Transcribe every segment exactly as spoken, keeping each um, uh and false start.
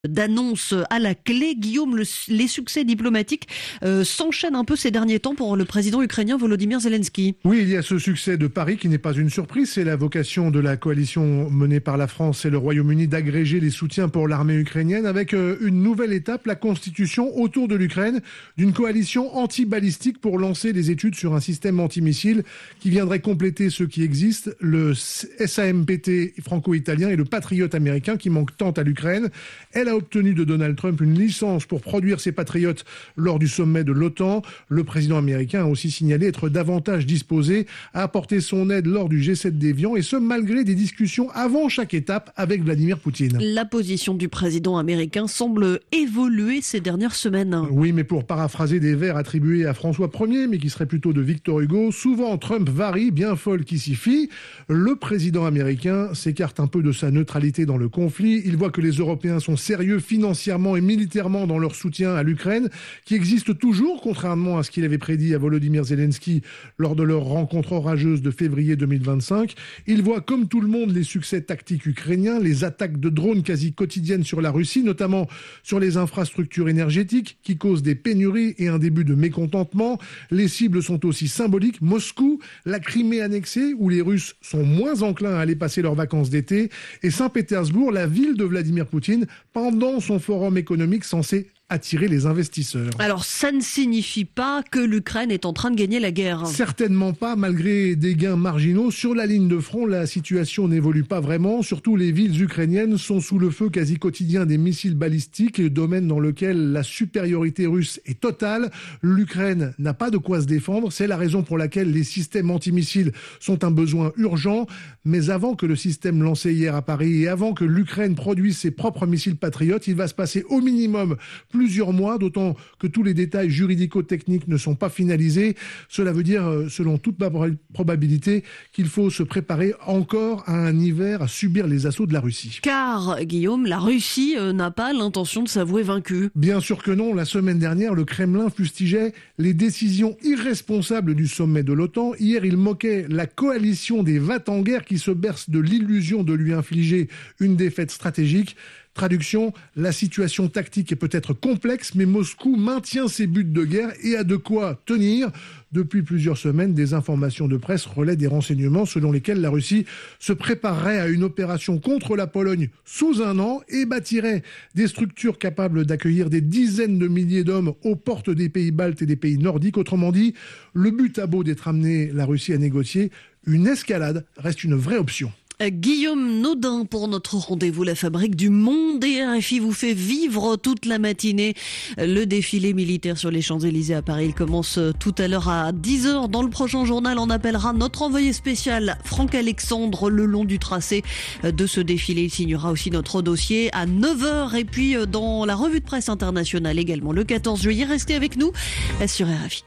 d'annonces à la clé. Guillaume, le, les succès diplomatiques euh, s'enchaînent un peu ces derniers temps pour le président ukrainien Volodymyr Zelensky. Oui, il y a ce succès de Paris qui n'est pas une surprise. C'est la vocation de la coalition menée par la France et le Royaume-Uni d'agréger les soutiens pour l'armée ukrainienne avec euh, une nouvelle étape, la constitution autour de l'Ukraine d'une coalition anti-balistique pour lancer des études sur un système antimissile qui viendrait compléter ceux qui existent, le S A M P T franco-italien et le Patriot américain qui manque tant à l'Ukraine. Elle a obtenu de Donald Trump une licence pour produire ses patriotes lors du sommet de l'OTAN. Le président américain a aussi signalé être davantage disposé à apporter son aide lors du G sept d'Évian, et ce malgré des discussions avant chaque étape avec Vladimir Poutine. La position du président américain semble évoluer ces dernières semaines. Oui, mais pour paraphraser des vers attribués à François Ier, mais qui seraient plutôt de Victor Hugo, souvent Trump varie, bien folle qui s'y fie. Le président américain s'écarte un peu de sa neutralité dans le conflit. Il voit que les Européens sont sérieux financièrement et militairement dans leur soutien à l'Ukraine, qui existe toujours, contrairement à ce qu'il avait prédit à Volodymyr Zelensky lors de leur rencontre orageuse de février deux mille vingt-cinq. Il voit comme tout le monde les succès tactiques ukrainiens, les attaques de drones quasi quotidiennes sur la Russie, notamment sur les infrastructures énergétiques qui causent des pénuries et un début de mécontentement. Les cibles sont aussi symboliques. Moscou, la Crimée annexée, où les Russes sont moins enclins à aller passer leurs vacances d'été, et Saint-Pétersbourg, la ville de Vladimir Poutine, pendant son forum économique censé attirer les investisseurs. Alors ça ne signifie pas que l'Ukraine est en train de gagner la guerre. Certainement pas, malgré des gains marginaux. Sur la ligne de front, la situation n'évolue pas vraiment. Surtout, les villes ukrainiennes sont sous le feu quasi quotidien des missiles balistiques, domaine dans lequel la supériorité russe est totale. L'Ukraine n'a pas de quoi se défendre. C'est la raison pour laquelle les systèmes antimissiles sont un besoin urgent. Mais avant que le système lancé hier à Paris et avant que l'Ukraine produise ses propres missiles patriotes, il va se passer au minimum plus plusieurs mois, d'autant que tous les détails juridico-techniques ne sont pas finalisés. Cela veut dire, selon toute probabilité, qu'il faut se préparer encore à un hiver à subir les assauts de la Russie. Car, Guillaume, la Russie euh, n'a pas l'intention de s'avouer vaincue. Bien sûr que non. La semaine dernière, le Kremlin fustigeait les décisions irresponsables du sommet de l'OTAN. Hier, il moquait la coalition des va-t-en-guerre qui se berce de l'illusion de lui infliger une défaite stratégique. Traduction, la situation tactique est peut-être complexe, mais Moscou maintient ses buts de guerre et a de quoi tenir. Depuis plusieurs semaines, des informations de presse relaient des renseignements selon lesquels la Russie se préparerait à une opération contre la Pologne sous un an et bâtirait des structures capables d'accueillir des dizaines de milliers d'hommes aux portes des pays baltes et des pays nordiques. Autrement dit, le but a beau d'être amené la Russie à négocier, une escalade reste une vraie option. Guillaume Naudin pour notre rendez-vous La Fabrique du Monde, et R F I vous fait vivre toute la matinée le défilé militaire sur les Champs-Élysées à Paris. Il commence tout à l'heure à dix heures. Dans le prochain journal, on appellera notre envoyé spécial Franck Alexandre le long du tracé de ce défilé. Il signera aussi notre dossier à neuf heures, et puis dans la revue de presse internationale également le quatorze juillet. Restez avec nous sur R F I.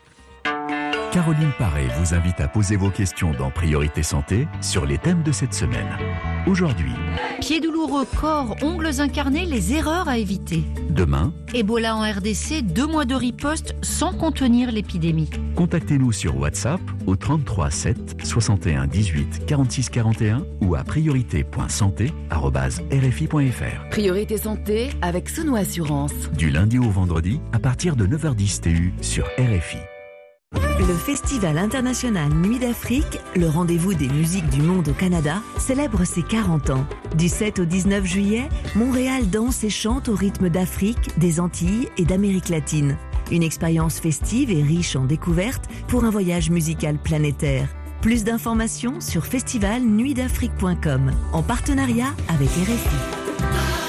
Caroline Paré vous invite à poser vos questions dans Priorité Santé sur les thèmes de cette semaine. Aujourd'hui, pieds douloureux, corps, ongles incarnés, les erreurs à éviter. Demain, Ebola en R D C, deux mois de riposte sans contenir l'épidémie. Contactez-nous sur WhatsApp au trente-trois sept soixante et un dix-huit quarante-six quarante et un ou à priorité point santé arobase r f i point f r. Priorité Santé avec Sono Assurance. Du lundi au vendredi à partir de neuf heures dix T U sur R F I. Le Festival international Nuit d'Afrique, le rendez-vous des musiques du monde au Canada, célèbre ses quarante ans. Du sept au dix-neuf juillet, Montréal danse et chante au rythme d'Afrique, des Antilles et d'Amérique latine. Une expérience festive et riche en découvertes pour un voyage musical planétaire. Plus d'informations sur festival nuit d'afrique point com, en partenariat avec R F I.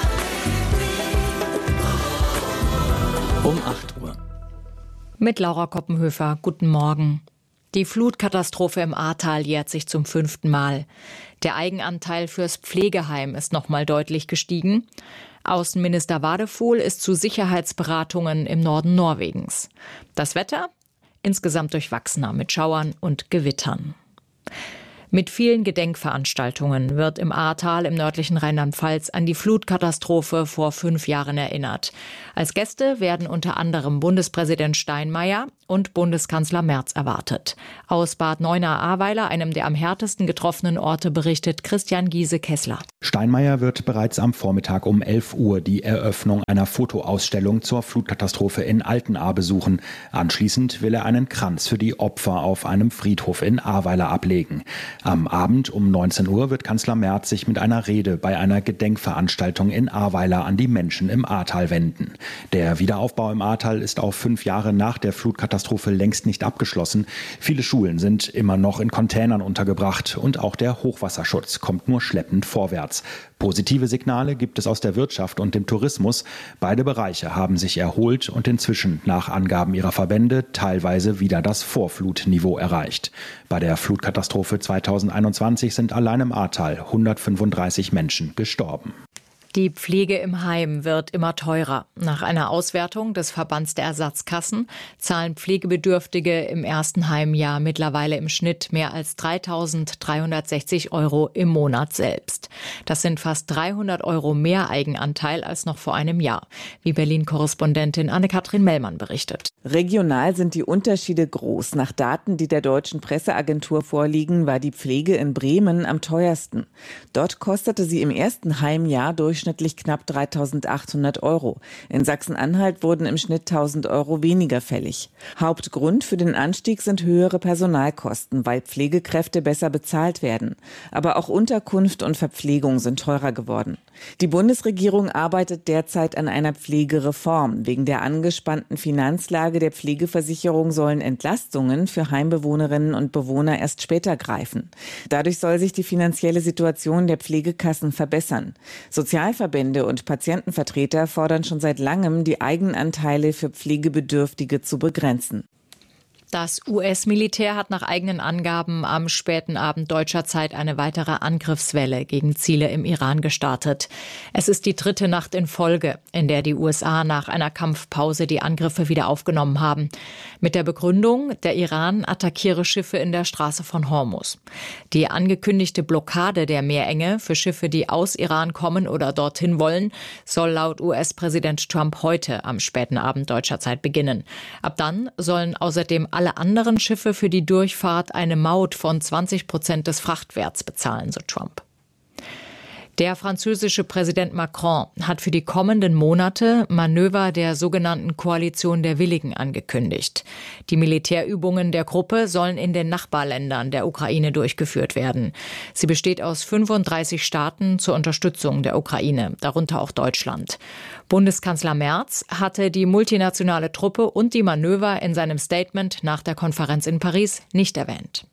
Um acht Uhr. Mit Laura Koppenhöfer, guten Morgen. Die Flutkatastrophe im Ahrtal jährt sich zum fünften Mal. Der Eigenanteil fürs Pflegeheim ist nochmal deutlich gestiegen. Außenminister Wadefuhl ist zu Sicherheitsberatungen im Norden Norwegens. Das Wetter? Insgesamt durchwachsener mit Schauern und Gewittern. Mit vielen Gedenkveranstaltungen wird im Ahrtal im nördlichen Rheinland-Pfalz an die Flutkatastrophe vor fünf Jahren erinnert. Als Gäste werden unter anderem Bundespräsident Steinmeier und Bundeskanzler Merz erwartet. Aus Bad Neuenahr-Ahrweiler, einem der am härtesten getroffenen Orte, berichtet Christian Giese-Kessler. Steinmeier wird bereits am Vormittag um elf Uhr die Eröffnung einer Fotoausstellung zur Flutkatastrophe in Altenahr besuchen. Anschließend will er einen Kranz für die Opfer auf einem Friedhof in Ahrweiler ablegen. Am Abend um neunzehn Uhr wird Kanzler Merz sich mit einer Rede bei einer Gedenkveranstaltung in Ahrweiler an die Menschen im Ahrtal wenden. Der Wiederaufbau im Ahrtal ist auch fünf Jahre nach der Flutkatastrophe längst nicht abgeschlossen. Viele Schulen sind immer noch in Containern untergebracht und auch der Hochwasserschutz kommt nur schleppend vorwärts. Positive Signale gibt es aus der Wirtschaft und dem Tourismus. Beide Bereiche haben sich erholt und inzwischen nach Angaben ihrer Verbände teilweise wieder das Vorflutniveau erreicht. Bei der Flutkatastrophe zweitausendeinundzwanzig sind allein im Ahrtal hundertfünfunddreißig Menschen gestorben. Die Pflege im Heim wird immer teurer. Nach einer Auswertung des Verbands der Ersatzkassen zahlen Pflegebedürftige im ersten Heimjahr mittlerweile im Schnitt mehr als dreitausenddreihundertsechzig Euro im Monat selbst. Das sind fast dreihundert Euro mehr Eigenanteil als noch vor einem Jahr, wie Berlin-Korrespondentin Anne-Kathrin Mellmann berichtet. Regional sind die Unterschiede groß. Nach Daten, die der Deutschen Presseagentur vorliegen, war die Pflege in Bremen am teuersten. Dort kostete sie im ersten Heimjahr durchschnittlich durchschnittlich knapp dreitausendachthundert Euro. In Sachsen-Anhalt wurden im Schnitt tausend Euro weniger fällig. Hauptgrund für den Anstieg sind höhere Personalkosten, weil Pflegekräfte besser bezahlt werden. Aber auch Unterkunft und Verpflegung sind teurer geworden. Die Bundesregierung arbeitet derzeit an einer Pflegereform. Wegen der angespannten Finanzlage der Pflegeversicherung sollen Entlastungen für Heimbewohnerinnen und Bewohner erst später greifen. Dadurch soll sich die finanzielle Situation der Pflegekassen verbessern. Sozialverbände und Patientenvertreter fordern schon seit langem, die Eigenanteile für Pflegebedürftige zu begrenzen. Das U S-Militär hat nach eigenen Angaben am späten Abend deutscher Zeit eine weitere Angriffswelle gegen Ziele im Iran gestartet. Es ist die dritte Nacht in Folge, in der die U S A nach einer Kampfpause die Angriffe wieder aufgenommen haben. Mit der Begründung, der Iran attackiere Schiffe in der Straße von Hormuz. Die angekündigte Blockade der Meerenge für Schiffe, die aus Iran kommen oder dorthin wollen, soll laut U S-Präsident Trump heute am späten Abend deutscher Zeit beginnen. Ab dann sollen außerdem alle anderen Schiffe für die Durchfahrt eine Maut von zwanzig Prozent des Frachtwerts bezahlen, so Trump. Der französische Präsident Macron hat für die kommenden Monate Manöver der sogenannten Koalition der Willigen angekündigt. Die Militärübungen der Gruppe sollen in den Nachbarländern der Ukraine durchgeführt werden. Sie besteht aus fünfunddreißig Staaten zur Unterstützung der Ukraine, darunter auch Deutschland. Bundeskanzler Merz hatte die multinationale Truppe und die Manöver in seinem Statement nach der Konferenz in Paris nicht erwähnt.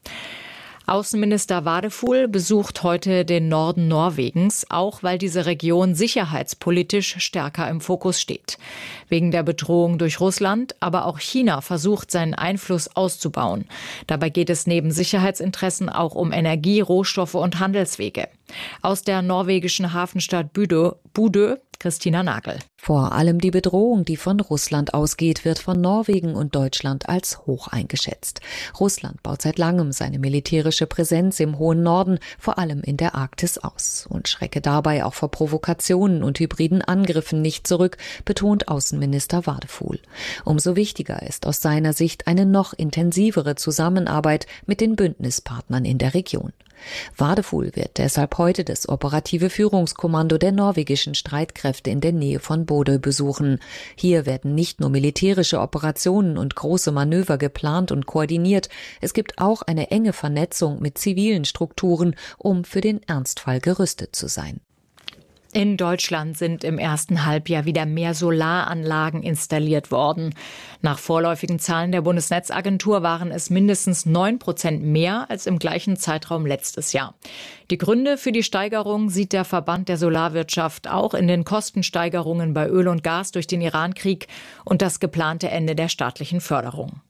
Außenminister Wadefuhl besucht heute den Norden Norwegens, auch weil diese Region sicherheitspolitisch stärker im Fokus steht. Wegen der Bedrohung durch Russland, aber auch China versucht, seinen Einfluss auszubauen. Dabei geht es neben Sicherheitsinteressen auch um Energie, Rohstoffe und Handelswege. Aus der norwegischen Hafenstadt Bodø, Bodø, Christina Nagel. Vor allem die Bedrohung, die von Russland ausgeht, wird von Norwegen und Deutschland als hoch eingeschätzt. Russland baut seit langem seine militärische Präsenz im hohen Norden, vor allem in der Arktis, aus und schrecke dabei auch vor Provokationen und hybriden Angriffen nicht zurück, betont Außenminister Wadefuhl. Umso wichtiger ist aus seiner Sicht eine noch intensivere Zusammenarbeit mit den Bündnispartnern in der Region. Wadefuhl wird deshalb heute das operative Führungskommando der norwegischen Streitkräfte in der Nähe von Bodø besuchen. Hier werden nicht nur militärische Operationen und große Manöver geplant und koordiniert, es gibt auch eine enge Vernetzung mit zivilen Strukturen, um für den Ernstfall gerüstet zu sein. In Deutschland sind im ersten Halbjahr wieder mehr Solaranlagen installiert worden. Nach vorläufigen Zahlen der Bundesnetzagentur waren es mindestens neun Prozent mehr als im gleichen Zeitraum letztes Jahr. Die Gründe für die Steigerung sieht der Verband der Solarwirtschaft auch in den Kostensteigerungen bei Öl und Gas durch den Irankrieg und das geplante Ende der staatlichen Förderung.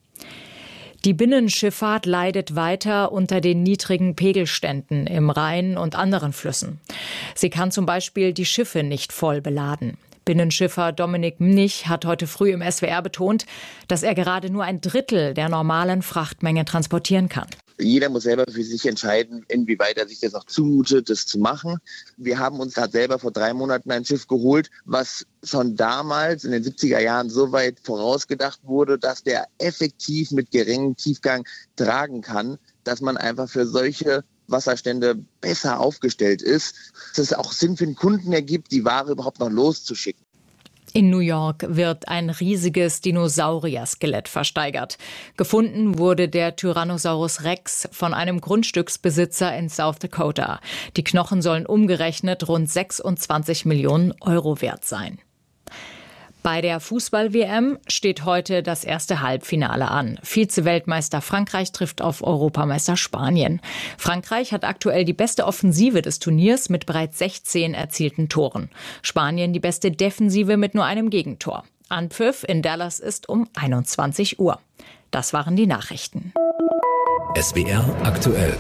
Die Binnenschifffahrt leidet weiter unter den niedrigen Pegelständen im Rhein und anderen Flüssen. Sie kann zum Beispiel die Schiffe nicht voll beladen. Binnenschiffer Dominik Mnich hat heute früh im S W R betont, dass er gerade nur ein Drittel der normalen Frachtmenge transportieren kann. Jeder muss selber für sich entscheiden, inwieweit er sich das auch zumutet, das zu machen. Wir haben uns gerade selber vor drei Monaten ein Schiff geholt, was schon damals in den siebziger Jahren so weit vorausgedacht wurde, dass der effektiv mit geringem Tiefgang tragen kann, dass man einfach für solche Wasserstände besser aufgestellt ist, dass es auch Sinn für den Kunden ergibt, die Ware überhaupt noch loszuschicken. In New York wird ein riesiges Dinosaurier-Skelett versteigert. Gefunden wurde der Tyrannosaurus Rex von einem Grundstücksbesitzer in South Dakota. Die Knochen sollen umgerechnet rund sechsundzwanzig Millionen Euro wert sein. Bei der Fußball-W M steht heute das erste Halbfinale an. Vize-Weltmeister Frankreich trifft auf Europameister Spanien. Frankreich hat aktuell die beste Offensive des Turniers mit bereits sechzehn erzielten Toren. Spanien die beste Defensive mit nur einem Gegentor. Anpfiff in Dallas ist um einundzwanzig Uhr. Das waren die Nachrichten. S W R aktuell.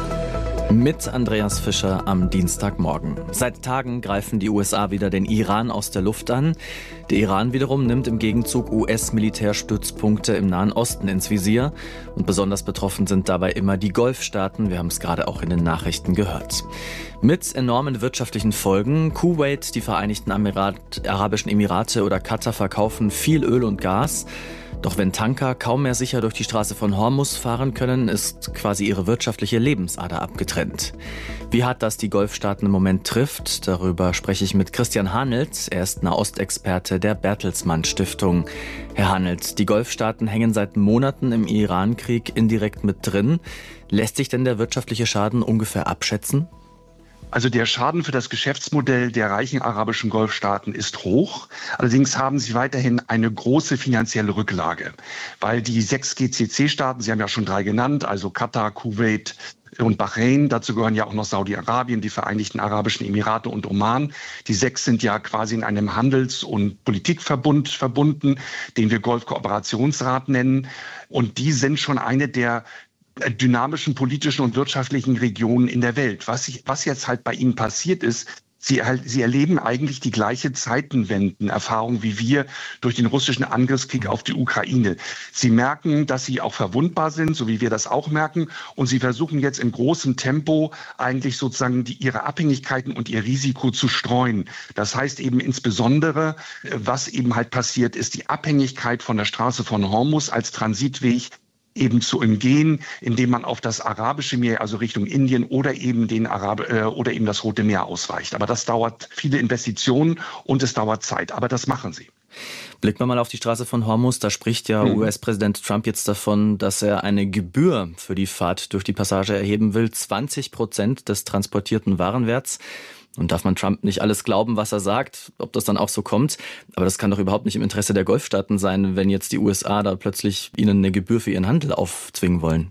Mit Andreas Fischer am Dienstagmorgen. Seit Tagen greifen die U S A wieder den Iran aus der Luft an. Der Iran wiederum nimmt im Gegenzug U S-Militärstützpunkte im Nahen Osten ins Visier. Und besonders betroffen sind dabei immer die Golfstaaten. Wir haben es gerade auch in den Nachrichten gehört. Mit enormen wirtschaftlichen Folgen. Kuwait, die Vereinigten Emirat, Arabischen Emirate oder Katar verkaufen viel Öl und Gas. Doch wenn Tanker kaum mehr sicher durch die Straße von Hormuz fahren können, ist quasi ihre wirtschaftliche Lebensader abgetrennt. Wie hart das die Golfstaaten im Moment trifft, darüber spreche ich mit Christian Hanelt. Er ist Nahostexperte der Bertelsmann Stiftung. Herr Hanelt, die Golfstaaten hängen seit Monaten im Iran-Krieg indirekt mit drin. Lässt sich denn der wirtschaftliche Schaden ungefähr abschätzen? Also der Schaden für das Geschäftsmodell der reichen arabischen Golfstaaten ist hoch. Allerdings haben sie weiterhin eine große finanzielle Rücklage, weil die sechs G C C-Staaten, Sie haben ja schon drei genannt, also Katar, Kuwait und Bahrain, dazu gehören ja auch noch Saudi-Arabien, die Vereinigten Arabischen Emirate und Oman. Die sechs sind ja quasi in einem Handels- und Politikverbund verbunden, den wir Golfkooperationsrat nennen. Und die sind schon eine der dynamischen politischen und wirtschaftlichen Regionen in der Welt. Was, ich, was jetzt halt bei ihnen passiert ist, sie, halt, sie erleben eigentlich die gleiche Zeitenwenden-Erfahrung wie wir durch den russischen Angriffskrieg auf die Ukraine. Sie merken, dass sie auch verwundbar sind, so wie wir das auch merken, und sie versuchen jetzt in großem Tempo eigentlich sozusagen die, ihre Abhängigkeiten und ihr Risiko zu streuen. Das heißt eben insbesondere, was eben halt passiert ist, die Abhängigkeit von der Straße von Hormuz als Transitweg eben zu umgehen, indem man auf das Arabische Meer, also Richtung Indien oder eben den Arab äh, oder eben das Rote Meer ausweicht. Aber das dauert viele Investitionen und es dauert Zeit. Aber das machen sie. Blicken wir mal auf die Straße von Hormuz. Da spricht ja mhm. U S-Präsident Trump jetzt davon, dass er eine Gebühr für die Fahrt durch die Passage erheben will. zwanzig Prozent des transportierten Warenwerts. Und darf man Trump nicht alles glauben, was er sagt, ob das dann auch so kommt. Aber das kann doch überhaupt nicht im Interesse der Golfstaaten sein, wenn jetzt die U S A da plötzlich ihnen eine Gebühr für ihren Handel aufzwingen wollen.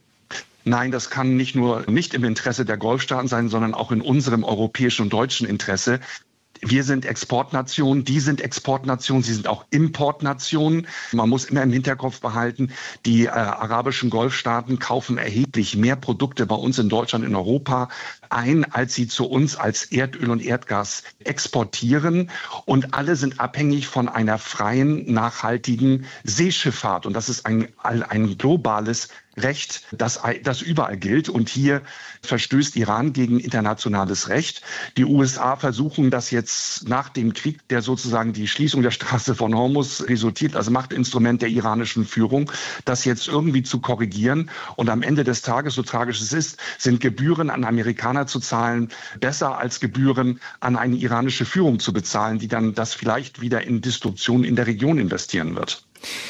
Nein, das kann nicht nur nicht im Interesse der Golfstaaten sein, sondern auch in unserem europäischen und deutschen Interesse. Wir sind Exportnation, die sind Exportnation, sie sind auch Importnation. Man muss immer im Hinterkopf behalten, die äh, arabischen Golfstaaten kaufen erheblich mehr Produkte bei uns in Deutschland, in Europa ein, als sie zu uns als Erdöl und Erdgas exportieren. Und alle sind abhängig von einer freien, nachhaltigen Seeschifffahrt. Und das ist ein, ein globales Recht, das, das überall gilt. Und hier verstößt Iran gegen internationales Recht. Die U S A versuchen das jetzt nach dem Krieg, der sozusagen die Schließung der Straße von Hormuz resultiert, also Machtinstrument der iranischen Führung, das jetzt irgendwie zu korrigieren. Und am Ende des Tages, so tragisch es ist, sind Gebühren an Amerikaner zu zahlen besser als Gebühren an eine iranische Führung zu bezahlen, die dann das vielleicht wieder in Destruktion in der Region investieren wird.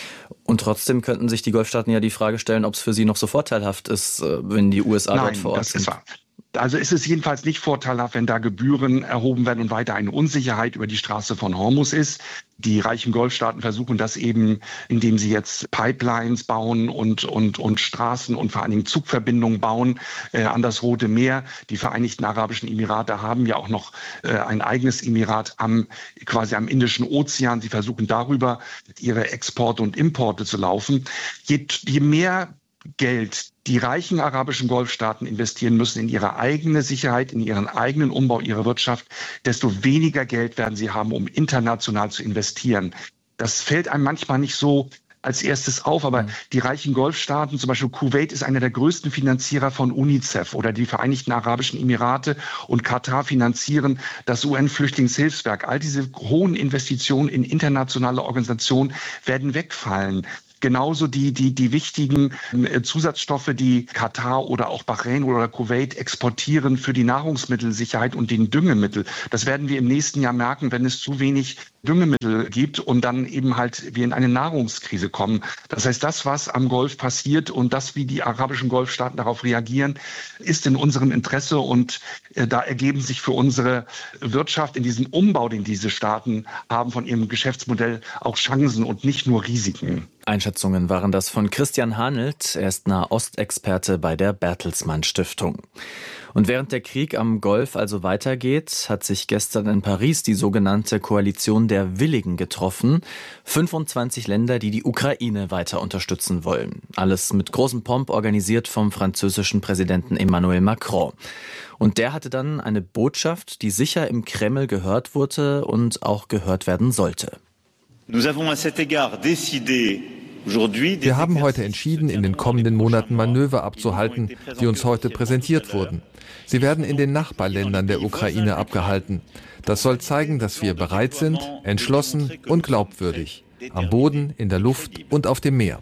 Und trotzdem könnten sich die Golfstaaten ja die Frage stellen, ob es für sie noch so vorteilhaft ist, wenn die U S A Nein, dort vor Ort das sind. Ist wahr. Also ist es jedenfalls nicht vorteilhaft, wenn da Gebühren erhoben werden und weiter eine Unsicherheit über die Straße von Hormuz ist. Die reichen Golfstaaten versuchen das eben, indem sie jetzt Pipelines bauen und, und, und Straßen und vor allen Dingen Zugverbindungen bauen äh, an das Rote Meer. Die Vereinigten Arabischen Emirate haben ja auch noch äh, ein eigenes Emirat am, quasi am Indischen Ozean. Sie versuchen darüber ihre Exporte und Importe zu laufen. Je, je mehr Geld die reichen arabischen Golfstaaten investieren müssen in ihre eigene Sicherheit, in ihren eigenen Umbau ihrer Wirtschaft, desto weniger Geld werden sie haben, um international zu investieren. Das fällt einem manchmal nicht so als erstes auf. Aber mhm. die reichen Golfstaaten, zum Beispiel Kuwait, ist einer der größten Finanzierer von UNICEF, oder die Vereinigten Arabischen Emirate und Katar finanzieren das U N-Flüchtlingshilfswerk. All diese hohen Investitionen in internationale Organisationen werden wegfallen. Genauso die, die, die wichtigen Zusatzstoffe, die Katar oder auch Bahrain oder Kuwait exportieren für die Nahrungsmittelsicherheit und den Düngemittel. Das werden wir im nächsten Jahr merken, wenn es zu wenig Düngemittel gibt und dann eben halt wir in eine Nahrungskrise kommen. Das heißt, das, was am Golf passiert und das, wie die arabischen Golfstaaten darauf reagieren, ist in unserem Interesse, und äh, da ergeben sich für unsere Wirtschaft in diesem Umbau, den diese Staaten haben von ihrem Geschäftsmodell, auch Chancen und nicht nur Risiken. Einschätzungen waren das von Christian Hanelt. Er ist Nahostexperte bei der Bertelsmann Stiftung. Und während der Krieg am Golf also weitergeht, hat sich gestern in Paris die sogenannte Koalition der Willigen getroffen. fünfundzwanzig Länder, die die Ukraine weiter unterstützen wollen. Alles mit großem Pomp organisiert vom französischen Präsidenten Emmanuel Macron. Und der hatte dann eine Botschaft, die sicher im Kreml gehört wurde und auch gehört werden sollte. Wir haben heute entschieden, in den kommenden Monaten Manöver abzuhalten, die uns heute präsentiert wurden. Sie werden in den Nachbarländern der Ukraine abgehalten. Das soll zeigen, dass wir bereit sind, entschlossen und glaubwürdig. Am Boden, in der Luft und auf dem Meer.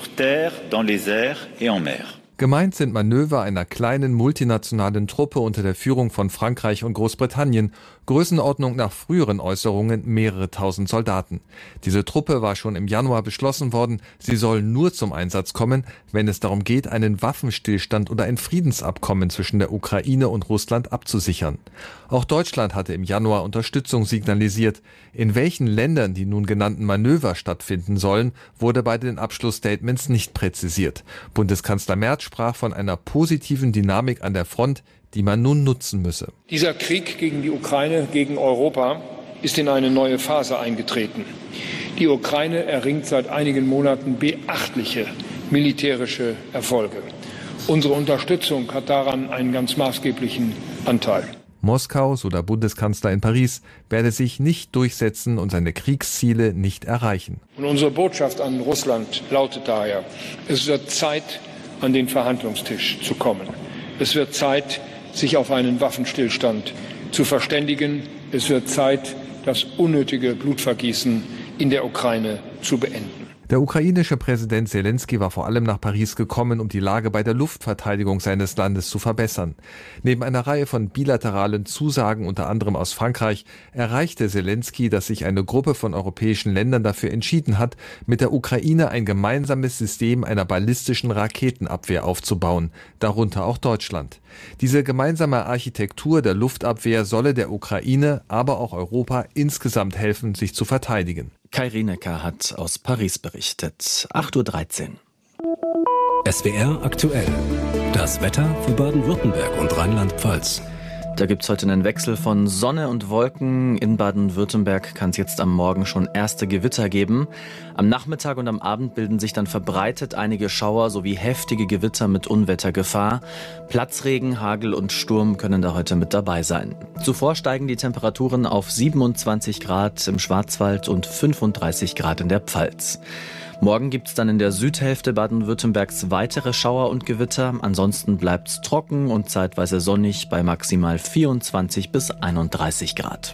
Gemeint sind Manöver einer kleinen multinationalen Truppe unter der Führung von Frankreich und Großbritannien, Größenordnung nach früheren Äußerungen mehrere tausend Soldaten. Diese Truppe war schon im Januar beschlossen worden, sie soll nur zum Einsatz kommen, wenn es darum geht, einen Waffenstillstand oder ein Friedensabkommen zwischen der Ukraine und Russland abzusichern. Auch Deutschland hatte im Januar Unterstützung signalisiert. In welchen Ländern die nun genannten Manöver stattfinden sollen, wurde bei den Abschlussstatements nicht präzisiert. Bundeskanzler Merz sprach von einer positiven Dynamik an der Front, die man nun nutzen müsse. Dieser Krieg gegen die Ukraine, gegen Europa, ist in eine neue Phase eingetreten. Die Ukraine erringt seit einigen Monaten beachtliche militärische Erfolge. Unsere Unterstützung hat daran einen ganz maßgeblichen Anteil. Moskau, so der Bundeskanzler in Paris, werde sich nicht durchsetzen und seine Kriegsziele nicht erreichen. Und unsere Botschaft an Russland lautet daher: Es wird Zeit, an den Verhandlungstisch zu kommen. Es wird Zeit, sich auf einen Waffenstillstand zu verständigen. Es wird Zeit, das unnötige Blutvergießen in der Ukraine zu beenden. Der ukrainische Präsident Selenskyj war vor allem nach Paris gekommen, um die Lage bei der Luftverteidigung seines Landes zu verbessern. Neben einer Reihe von bilateralen Zusagen, unter anderem aus Frankreich, erreichte Selenskyj, dass sich eine Gruppe von europäischen Ländern dafür entschieden hat, mit der Ukraine ein gemeinsames System einer ballistischen Raketenabwehr aufzubauen, darunter auch Deutschland. Diese gemeinsame Architektur der Luftabwehr solle der Ukraine, aber auch Europa insgesamt helfen, sich zu verteidigen. Kai Rienecker hat aus Paris berichtet. acht Uhr dreizehn. S W R aktuell. Das Wetter für Baden-Württemberg und Rheinland-Pfalz. Da gibt es heute einen Wechsel von Sonne und Wolken. In Baden-Württemberg kann es jetzt am Morgen schon erste Gewitter geben. Am Nachmittag und am Abend bilden sich dann verbreitet einige Schauer sowie heftige Gewitter mit Unwettergefahr. Platzregen, Hagel und Sturm können da heute mit dabei sein. Zuvor steigen die Temperaturen auf siebenundzwanzig Grad im Schwarzwald und fünfunddreißig Grad in der Pfalz. Morgen gibt es dann in der Südhälfte Baden-Württembergs weitere Schauer und Gewitter. Ansonsten bleibt es trocken und zeitweise sonnig bei maximal vierundzwanzig bis einunddreißig Grad.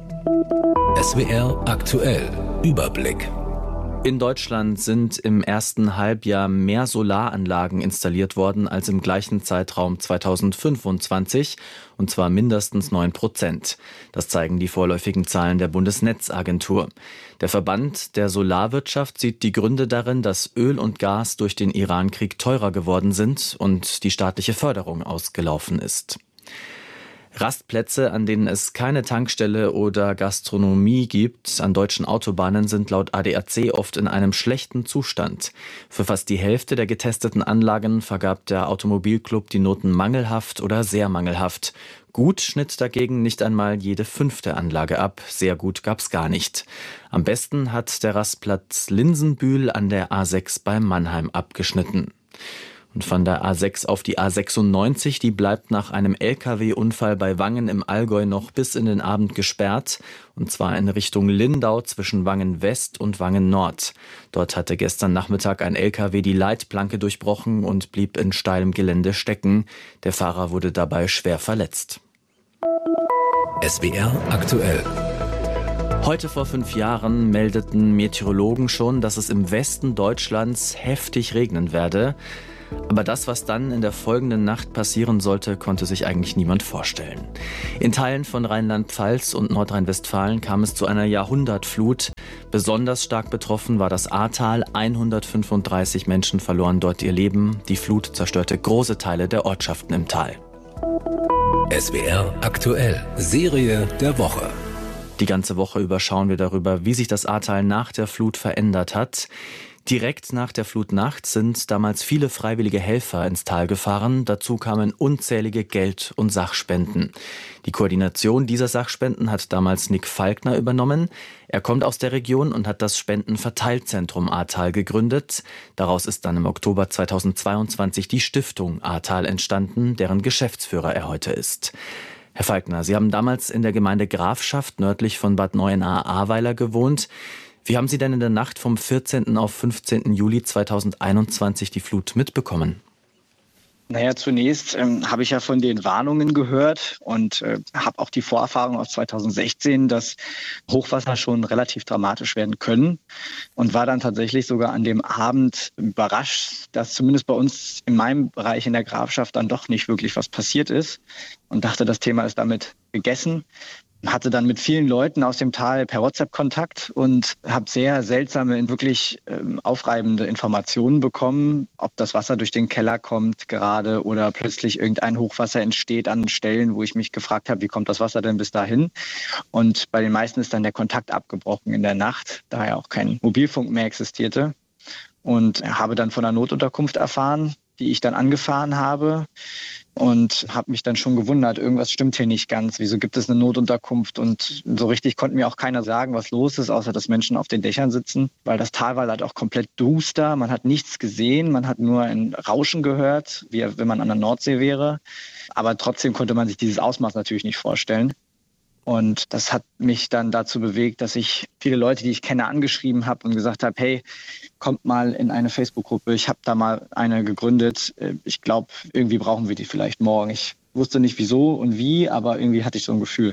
S W R aktuell. Überblick. In Deutschland sind im ersten Halbjahr mehr Solaranlagen installiert worden als im gleichen Zeitraum zweitausendfünfundzwanzig, und zwar mindestens neun Prozent. Das zeigen die vorläufigen Zahlen der Bundesnetzagentur. Der Verband der Solarwirtschaft sieht die Gründe darin, dass Öl und Gas durch den Irankrieg teurer geworden sind und die staatliche Förderung ausgelaufen ist. Rastplätze, an denen es keine Tankstelle oder Gastronomie gibt, an deutschen Autobahnen sind laut A D A C oft in einem schlechten Zustand. Für fast die Hälfte der getesteten Anlagen vergab der Automobilclub die Noten mangelhaft oder sehr mangelhaft. Gut schnitt dagegen nicht einmal jede fünfte Anlage ab, sehr gut gab's gar nicht. Am besten hat der Rastplatz Linsenbühl an der A sechs bei Mannheim abgeschnitten. Und von der A sechs auf die A sechsundneunzig, die bleibt nach einem L K W-Unfall bei Wangen im Allgäu noch bis in den Abend gesperrt. Und zwar in Richtung Lindau zwischen Wangen West und Wangen Nord. Dort hatte gestern Nachmittag ein L K W die Leitplanke durchbrochen und blieb in steilem Gelände stecken. Der Fahrer wurde dabei schwer verletzt. S W R aktuell. Heute vor fünf Jahren meldeten Meteorologen schon, dass es im Westen Deutschlands heftig regnen werde. Aber das, was dann in der folgenden Nacht passieren sollte, konnte sich eigentlich niemand vorstellen. In Teilen von Rheinland-Pfalz und Nordrhein-Westfalen kam es zu einer Jahrhundertflut. Besonders stark betroffen war das Ahrtal. hundertfünfunddreißig Menschen verloren dort ihr Leben. Die Flut zerstörte große Teile der Ortschaften im Tal. S W R aktuell. Serie der Woche. Die ganze Woche über schauen wir darüber, wie sich das Ahrtal nach der Flut verändert hat. Direkt nach der Flutnacht sind damals viele freiwillige Helfer ins Tal gefahren. Dazu kamen unzählige Geld- und Sachspenden. Die Koordination dieser Sachspenden hat damals Nick Falkner übernommen. Er kommt aus der Region und hat das Spendenverteilzentrum Ahrtal gegründet. Daraus ist dann im Oktober zweitausendzweiundzwanzig die Stiftung Ahrtal entstanden, deren Geschäftsführer er heute ist. Herr Falkner, Sie haben damals in der Gemeinde Grafschaft nördlich von Bad Neuenahr-Ahrweiler gewohnt. Wie haben Sie denn in der Nacht vom vierzehnten auf fünfzehnten Juli zweitausendeinundzwanzig die Flut mitbekommen? Naja, zunächst ähm, habe ich ja von den Warnungen gehört und äh, habe auch die Vorerfahrung aus zweitausendsechzehn, dass Hochwasser schon relativ dramatisch werden können und war dann tatsächlich sogar an dem Abend überrascht, dass zumindest bei uns in meinem Bereich in der Grafschaft dann doch nicht wirklich was passiert ist und dachte, das Thema ist damit gegessen. Hatte dann mit vielen Leuten aus dem Tal per WhatsApp Kontakt und habe sehr seltsame, wirklich ähm, aufreibende Informationen bekommen, ob das Wasser durch den Keller kommt gerade oder plötzlich irgendein Hochwasser entsteht an Stellen, wo ich mich gefragt habe, wie kommt das Wasser denn bis dahin? Und bei den meisten ist dann der Kontakt abgebrochen in der Nacht, da ja auch kein Mobilfunk mehr existierte. Und habe dann von einer Notunterkunft erfahren, die ich dann angefahren habe. Und habe mich dann schon gewundert, irgendwas stimmt hier nicht ganz. Wieso gibt es eine Notunterkunft? Und so richtig konnte mir auch keiner sagen, was los ist, außer dass Menschen auf den Dächern sitzen. Weil das Tal war halt auch komplett duster. Man hat nichts gesehen. Man hat nur ein Rauschen gehört, wie wenn man an der Nordsee wäre. Aber trotzdem konnte man sich dieses Ausmaß natürlich nicht vorstellen. Und das hat mich dann dazu bewegt, dass ich viele Leute, die ich kenne, angeschrieben habe und gesagt habe, hey, kommt mal in eine Facebook-Gruppe. Ich habe da mal eine gegründet. Ich glaube, irgendwie brauchen wir die vielleicht morgen. Ich wusste nicht wieso und wie, aber irgendwie hatte ich so ein Gefühl.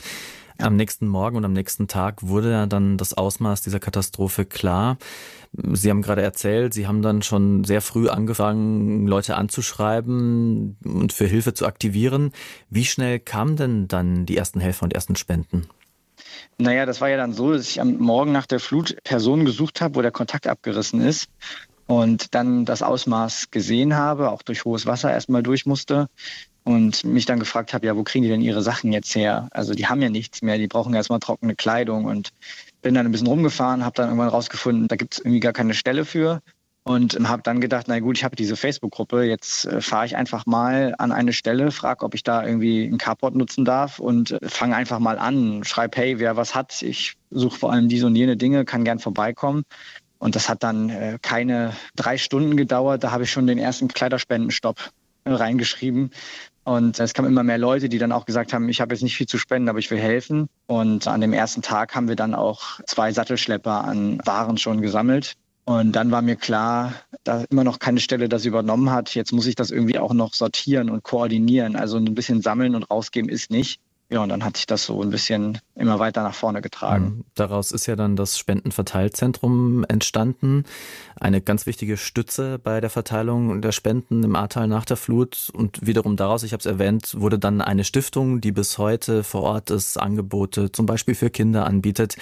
Am nächsten Morgen und am nächsten Tag wurde ja dann das Ausmaß dieser Katastrophe klar. Sie haben gerade erzählt, Sie haben dann schon sehr früh angefangen, Leute anzuschreiben und für Hilfe zu aktivieren. Wie schnell kamen denn dann die ersten Helfer und ersten Spenden? Naja, das war ja dann so, dass ich am Morgen nach der Flut Personen gesucht habe, wo der Kontakt abgerissen ist und dann das Ausmaß gesehen habe, auch durch hohes Wasser erstmal durch musste. Und mich dann gefragt habe, ja, wo kriegen die denn ihre Sachen jetzt her? Also die haben ja nichts mehr, die brauchen erstmal trockene Kleidung. Und bin dann ein bisschen rumgefahren, habe dann irgendwann rausgefunden, da gibt es irgendwie gar keine Stelle für. Und habe dann gedacht, na gut, ich habe diese Facebook-Gruppe, jetzt äh, fahre ich einfach mal an eine Stelle, frage, ob ich da irgendwie ein Carport nutzen darf und äh, fange einfach mal an. Schreib, hey, wer was hat, ich suche vor allem diese und jene Dinge, kann gern vorbeikommen. Und das hat dann äh, keine drei Stunden gedauert, da habe ich schon den ersten Kleiderspendenstopp äh, reingeschrieben. Und es kamen immer mehr Leute, die dann auch gesagt haben, ich habe jetzt nicht viel zu spenden, aber ich will helfen. Und an dem ersten Tag haben wir dann auch zwei Sattelschlepper an Waren schon gesammelt. Und dann war mir klar, da immer noch keine Stelle das übernommen hat. Jetzt muss ich das irgendwie auch noch sortieren und koordinieren. Also ein bisschen sammeln und rausgeben ist nicht. Ja, und dann hat sich das so ein bisschen immer weiter nach vorne getragen. Daraus ist ja dann das Spendenverteilzentrum entstanden. Eine ganz wichtige Stütze bei der Verteilung der Spenden im Ahrtal nach der Flut. Und wiederum daraus, ich habe es erwähnt, wurde dann eine Stiftung, die bis heute vor Ort ist, Angebote zum Beispiel für Kinder anbietet.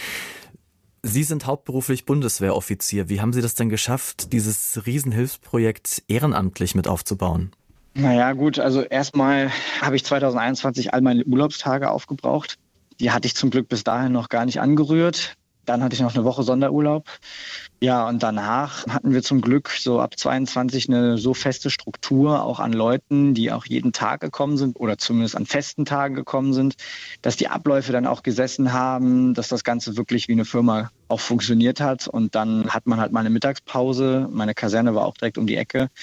Sie sind hauptberuflich Bundeswehroffizier. Wie haben Sie das denn geschafft, dieses Riesenhilfsprojekt ehrenamtlich mit aufzubauen? Naja gut, also erstmal habe ich zweitausendeinundzwanzig all meine Urlaubstage aufgebraucht. Die hatte ich zum Glück bis dahin noch gar nicht angerührt. Dann hatte ich noch eine Woche Sonderurlaub. Ja, und danach hatten wir zum Glück so ab zweiundzwanzig eine so feste Struktur, auch an Leuten, die auch jeden Tag gekommen sind oder zumindest an festen Tagen gekommen sind, dass die Abläufe dann auch gesessen haben, dass das Ganze wirklich wie eine Firma auch funktioniert hat. Und dann hat man halt mal eine Mittagspause. Meine Kaserne war auch direkt um die Ecke.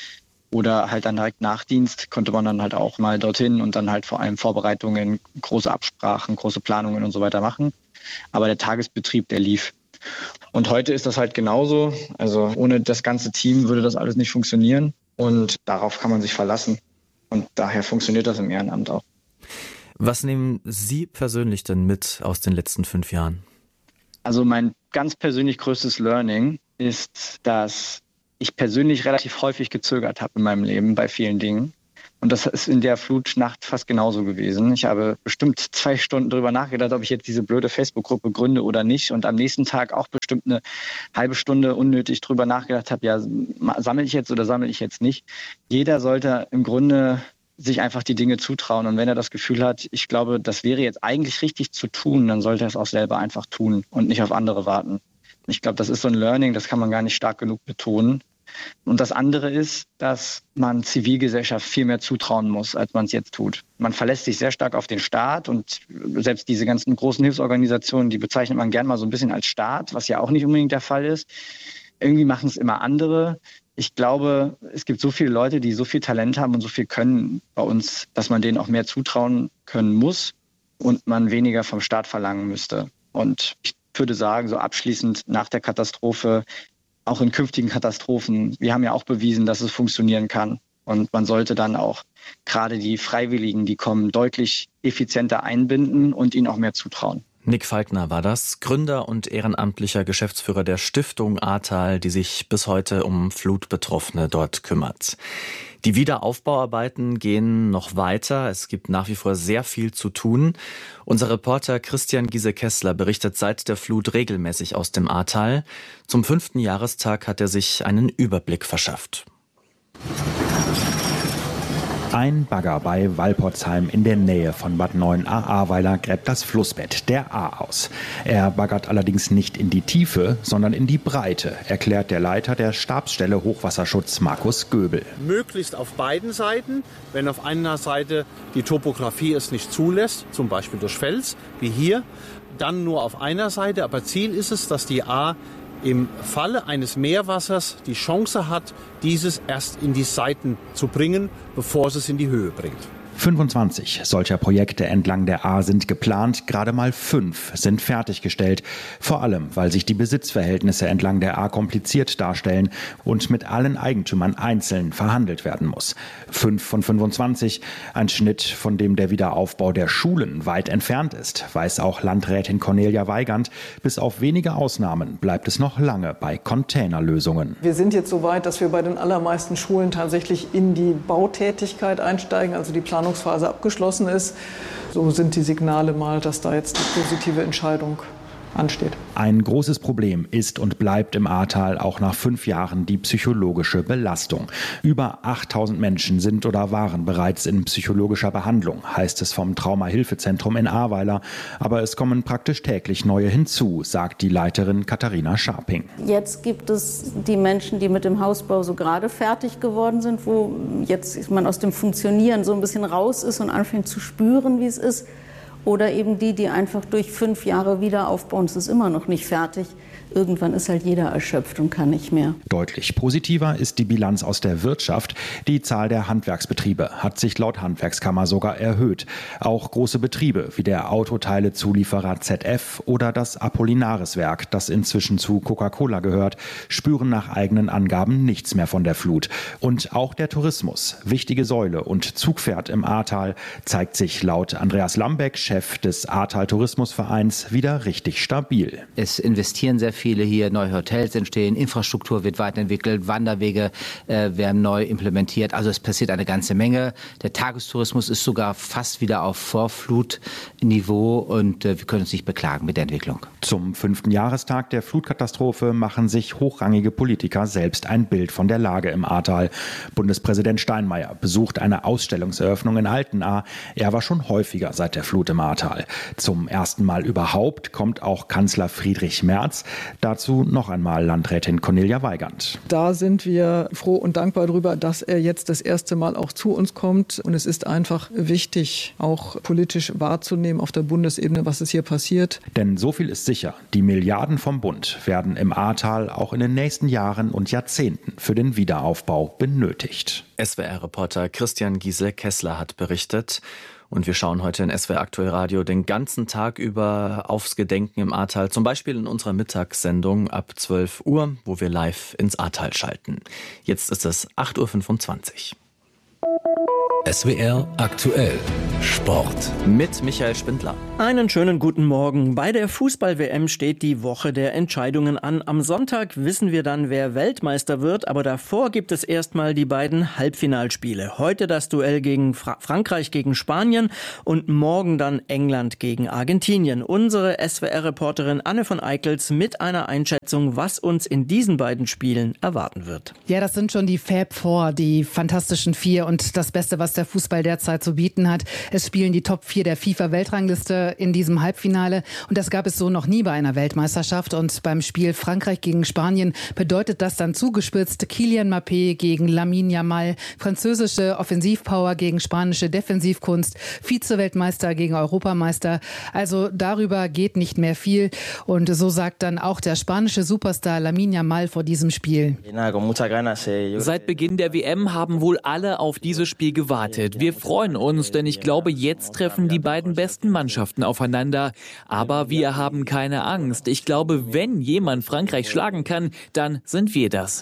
Oder halt dann direkt nach Dienst konnte man dann halt auch mal dorthin und dann halt vor allem Vorbereitungen, große Absprachen, große Planungen und so weiter machen. Aber der Tagesbetrieb, der lief. Und heute ist das halt genauso. Also ohne das ganze Team würde das alles nicht funktionieren. Und darauf kann man sich verlassen. Und daher funktioniert das im Ehrenamt auch. Was nehmen Sie persönlich denn mit aus den letzten fünf Jahren? Also mein ganz persönlich größtes Learning ist, dass ich persönlich relativ häufig gezögert habe in meinem Leben bei vielen Dingen. Und das ist in der Flutnacht fast genauso gewesen. Ich habe bestimmt zwei Stunden darüber nachgedacht, ob ich jetzt diese blöde Facebook-Gruppe gründe oder nicht. Und am nächsten Tag auch bestimmt eine halbe Stunde unnötig drüber nachgedacht habe, ja, sammle ich jetzt oder sammle ich jetzt nicht. Jeder sollte im Grunde sich einfach die Dinge zutrauen. Und wenn er das Gefühl hat, ich glaube, das wäre jetzt eigentlich richtig zu tun, dann sollte er es auch selber einfach tun und nicht auf andere warten. Ich glaube, das ist so ein Learning, das kann man gar nicht stark genug betonen. Und das andere ist, dass man Zivilgesellschaft viel mehr zutrauen muss, als man es jetzt tut. Man verlässt sich sehr stark auf den Staat und selbst diese ganzen großen Hilfsorganisationen, die bezeichnet man gern mal so ein bisschen als Staat, was ja auch nicht unbedingt der Fall ist. Irgendwie machen es immer andere. Ich glaube, es gibt so viele Leute, die so viel Talent haben und so viel können bei uns, dass man denen auch mehr zutrauen können muss und man weniger vom Staat verlangen müsste. Und ich würde sagen, so abschließend nach der Katastrophe, auch in künftigen Katastrophen, wir haben ja auch bewiesen, dass es funktionieren kann. Und man sollte dann auch gerade die Freiwilligen, die kommen, deutlich effizienter einbinden und ihnen auch mehr zutrauen. Nick Falkner war das, Gründer und ehrenamtlicher Geschäftsführer der Stiftung Ahrtal, die sich bis heute um Flutbetroffene dort kümmert. Die Wiederaufbauarbeiten gehen noch weiter. Es gibt nach wie vor sehr viel zu tun. Unser Reporter Christian Giese-Kessler berichtet seit der Flut regelmäßig aus dem Ahrtal. Zum fünften Jahrestag hat er sich einen Überblick verschafft. Ein Bagger bei Walporzheim in der Nähe von Bad Neuenahr-Ahrweiler gräbt das Flussbett der Ahr aus. Er baggert allerdings nicht in die Tiefe, sondern in die Breite, erklärt der Leiter der Stabsstelle Hochwasserschutz Markus Göbel. Möglichst auf beiden Seiten, wenn auf einer Seite die Topografie es nicht zulässt, zum Beispiel durch Fels, wie hier, dann nur auf einer Seite. Aber Ziel ist es, dass die Ahr im Falle eines Meerwassers die Chance hat, dieses erst in die Seiten zu bringen, bevor es es in die Höhe bringt. fünfundzwanzig solcher Projekte entlang der Ahr sind geplant, gerade mal fünf sind fertiggestellt. Vor allem, weil sich die Besitzverhältnisse entlang der Ahr kompliziert darstellen und mit allen Eigentümern einzeln verhandelt werden muss. Fünf von fünfundzwanzig, ein Schnitt, von dem der Wiederaufbau der Schulen weit entfernt ist, weiß auch Landrätin Cornelia Weigand. Bis auf wenige Ausnahmen bleibt es noch lange bei Containerlösungen. Wir sind jetzt so weit, dass wir bei den allermeisten Schulen tatsächlich in die Bautätigkeit einsteigen, also die Planung Phase abgeschlossen ist. So sind die Signale mal, dass da jetzt die positive Entscheidung ansteht. Ein großes Problem ist und bleibt im Ahrtal auch nach fünf Jahren die psychologische Belastung. Über achttausend Menschen sind oder waren bereits in psychologischer Behandlung, heißt es vom Traumahilfezentrum in Ahrweiler. Aber es kommen praktisch täglich neue hinzu, sagt die Leiterin Katharina Scharping. Jetzt gibt es die Menschen, die mit dem Hausbau so gerade fertig geworden sind, wo jetzt man aus dem Funktionieren so ein bisschen raus ist und anfängt zu spüren, wie es ist. Oder eben die, die einfach durch fünf Jahre wieder aufbauen. Es ist immer noch nicht fertig. Irgendwann ist halt jeder erschöpft und kann nicht mehr. Deutlich positiver ist die Bilanz aus der Wirtschaft. Die Zahl der Handwerksbetriebe hat sich laut Handwerkskammer sogar erhöht. Auch große Betriebe wie der Autoteilezulieferer Z F oder das Apollinaris-Werk, das inzwischen zu Coca-Cola gehört, spüren nach eigenen Angaben nichts mehr von der Flut. Und auch der Tourismus, wichtige Säule und Zugpferd im Ahrtal, zeigt sich laut Andreas Lambeck, Chef des Ahrtal Tourismusvereins, wieder richtig stabil. Es investieren sehr viele hier, neue Hotels entstehen, Infrastruktur wird weiterentwickelt, Wanderwege äh, werden neu implementiert. Also es passiert eine ganze Menge. Der Tagestourismus ist sogar fast wieder auf Vorflutniveau und äh, wir können uns nicht beklagen mit der Entwicklung. Zum fünften Jahrestag der Flutkatastrophe machen sich hochrangige Politiker selbst ein Bild von der Lage im Ahrtal. Bundespräsident Steinmeier besucht eine Ausstellungseröffnung in Altenahr. Er war schon häufiger seit der Flut im im Ahrtal. Zum ersten Mal überhaupt kommt auch Kanzler Friedrich Merz. Dazu noch einmal Landrätin Cornelia Weigand. Da sind wir froh und dankbar darüber, dass er jetzt das erste Mal auch zu uns kommt. Und es ist einfach wichtig, auch politisch wahrzunehmen auf der Bundesebene, was ist hier passiert. Denn so viel ist sicher, die Milliarden vom Bund werden im Ahrtal auch in den nächsten Jahren und Jahrzehnten für den Wiederaufbau benötigt. S W R-Reporter Christian Giesel-Kessler hat berichtet. Und wir schauen heute in S W R Aktuell Radio den ganzen Tag über aufs Gedenken im Ahrtal. Zum Beispiel in unserer Mittagssendung ab zwölf Uhr, wo wir live ins Ahrtal schalten. Jetzt ist es acht Uhr fünfundzwanzig. S W R Aktuell Sport mit Michael Spindler. Einen schönen guten Morgen. Bei der Fußball-W M steht die Woche der Entscheidungen an. Am Sonntag wissen wir dann, wer Weltmeister wird, aber davor gibt es erstmal die beiden Halbfinalspiele. Heute das Duell gegen Fra- Frankreich gegen Spanien und morgen dann England gegen Argentinien. Unsere S W R-Reporterin Anne von Eickels mit einer Einschätzung, was uns in diesen beiden Spielen erwarten wird. Ja, das sind schon die Fab Four, die fantastischen Vier und das Beste, was der Fußball derzeit zu bieten hat. Es spielen die Top vier der FIFA-Weltrangliste in diesem Halbfinale und das gab es so noch nie bei einer Weltmeisterschaft. Und beim Spiel Frankreich gegen Spanien bedeutet das dann zugespitzt Kylian Mbappé gegen Lamine Yamal, französische Offensivpower gegen spanische Defensivkunst, Vize-Weltmeister gegen Europameister. Also darüber geht nicht mehr viel und so sagt dann auch der spanische Superstar Lamine Yamal vor diesem Spiel. Seit Beginn der W M haben wohl alle auf dieses Spiel gewartet. Wir freuen uns, denn ich glaube, jetzt treffen die beiden besten Mannschaften aufeinander. Aber wir haben keine Angst. Ich glaube, wenn jemand Frankreich schlagen kann, dann sind wir das.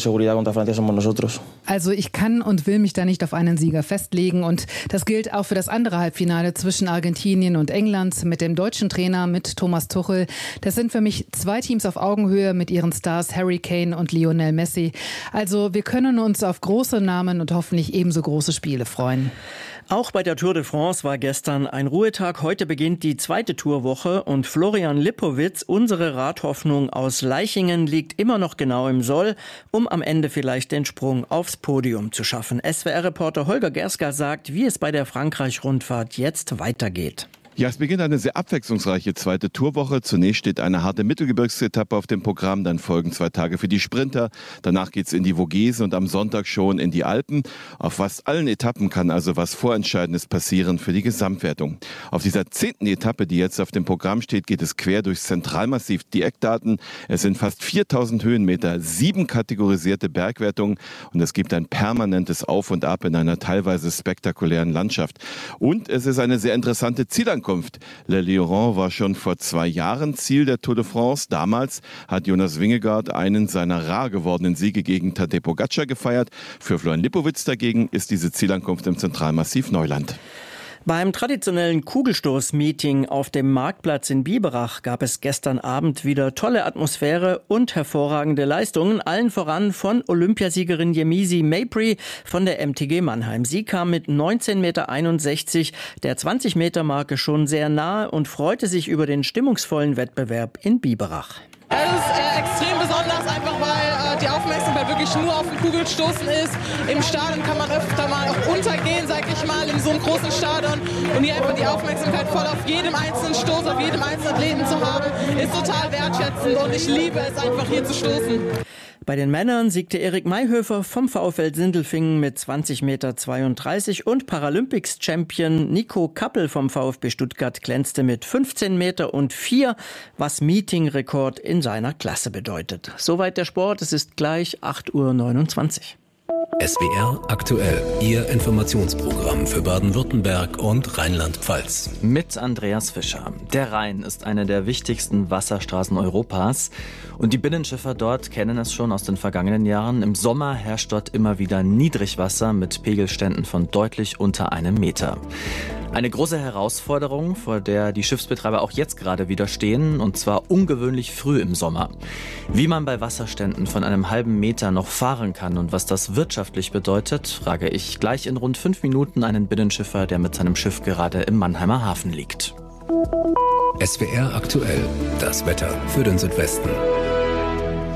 Also ich kann und will mich da nicht auf einen Sieger festlegen und das gilt auch für das andere Halbfinale zwischen Argentinien und England mit dem deutschen Trainer, mit Thomas Tuchel. Das sind für mich zwei Teams auf Augenhöhe mit ihren Stars Harry Kane und Lionel Messi. Also wir können uns auf große Namen und hoffentlich ebenso große Spiele freuen. Auch bei der Tour de France war gestern ein Ruhetag. Heute beginnt die zweite Tourwoche und Florian Lippowitz, unsere Radhoffnung aus Leichingen, liegt immer noch genau im Soll, um am Ende vielleicht den Sprung aufs Podium zu schaffen. S W R-Reporter Holger Gerska sagt, wie es bei der Frankreich-Rundfahrt jetzt weitergeht. Ja, es beginnt eine sehr abwechslungsreiche zweite Tourwoche. Zunächst steht eine harte Mittelgebirgsetappe auf dem Programm, dann folgen zwei Tage für die Sprinter. Danach geht's in die Vogesen und am Sonntag schon in die Alpen. Auf fast allen Etappen kann also was Vorentscheidendes passieren für die Gesamtwertung. Auf dieser zehnten Etappe, die jetzt auf dem Programm steht, geht es quer durchs Zentralmassiv. Die Eckdaten: Es sind fast viertausend Höhenmeter, sieben kategorisierte Bergwertungen und es gibt ein permanentes Auf und Ab in einer teilweise spektakulären Landschaft. Und es ist eine sehr interessante Zielankunft. Le Lioran war schon vor zwei Jahren Ziel der Tour de France. Damals hat Jonas Vingegaard einen seiner rar gewordenen Siege gegen Tadej Pogačar gefeiert. Für Florian Lippowitz dagegen ist diese Zielankunft im Zentralmassiv Neuland. Beim traditionellen Kugelstoß-Meeting auf dem Marktplatz in Biberach gab es gestern Abend wieder tolle Atmosphäre und hervorragende Leistungen, allen voran von Olympiasiegerin Yemisi Mapry von der M T G Mannheim. Sie kam mit neunzehn Komma einundsechzig Meter der zwanzig Meter Marke schon sehr nahe und freute sich über den stimmungsvollen Wettbewerb in Biberach. Es ist äh, extrem besonders, einfach weil äh, die Aufmerksamkeit wirklich nur auf den Kugelstoßen ist. Im Stadion kann man öfter mal auch untergehen, sag ich mal, in so einem großen Stadion. Und hier einfach die Aufmerksamkeit voll auf jedem einzelnen Stoß, auf jedem einzelnen Athleten zu haben, ist total wertschätzend und ich liebe es einfach hier zu stoßen. Bei den Männern siegte Erik Mayhöfer vom VfL Sindelfingen mit zwanzig Komma zweiunddreißig Meter und Paralympics-Champion Nico Kappel vom VfB Stuttgart glänzte mit fünfzehn Komma vier Meter, was Meeting-Rekord in seiner Klasse bedeutet. Soweit der Sport, es ist gleich acht Uhr neunundzwanzig. S W R Aktuell, Ihr Informationsprogramm für Baden-Württemberg und Rheinland-Pfalz. Mit Andreas Fischer. Der Rhein ist eine der wichtigsten Wasserstraßen Europas. Und die Binnenschiffer dort kennen es schon aus den vergangenen Jahren. Im Sommer herrscht dort immer wieder Niedrigwasser mit Pegelständen von deutlich unter einem Meter. Eine große Herausforderung, vor der die Schiffsbetreiber auch jetzt gerade wieder stehen, und zwar ungewöhnlich früh im Sommer. Wie man bei Wasserständen von einem halben Meter noch fahren kann und was das wirtschaftlich bedeutet, frage ich gleich in rund fünf Minuten einen Binnenschiffer, der mit seinem Schiff gerade im Mannheimer Hafen liegt. S W R Aktuell, das Wetter für den Südwesten.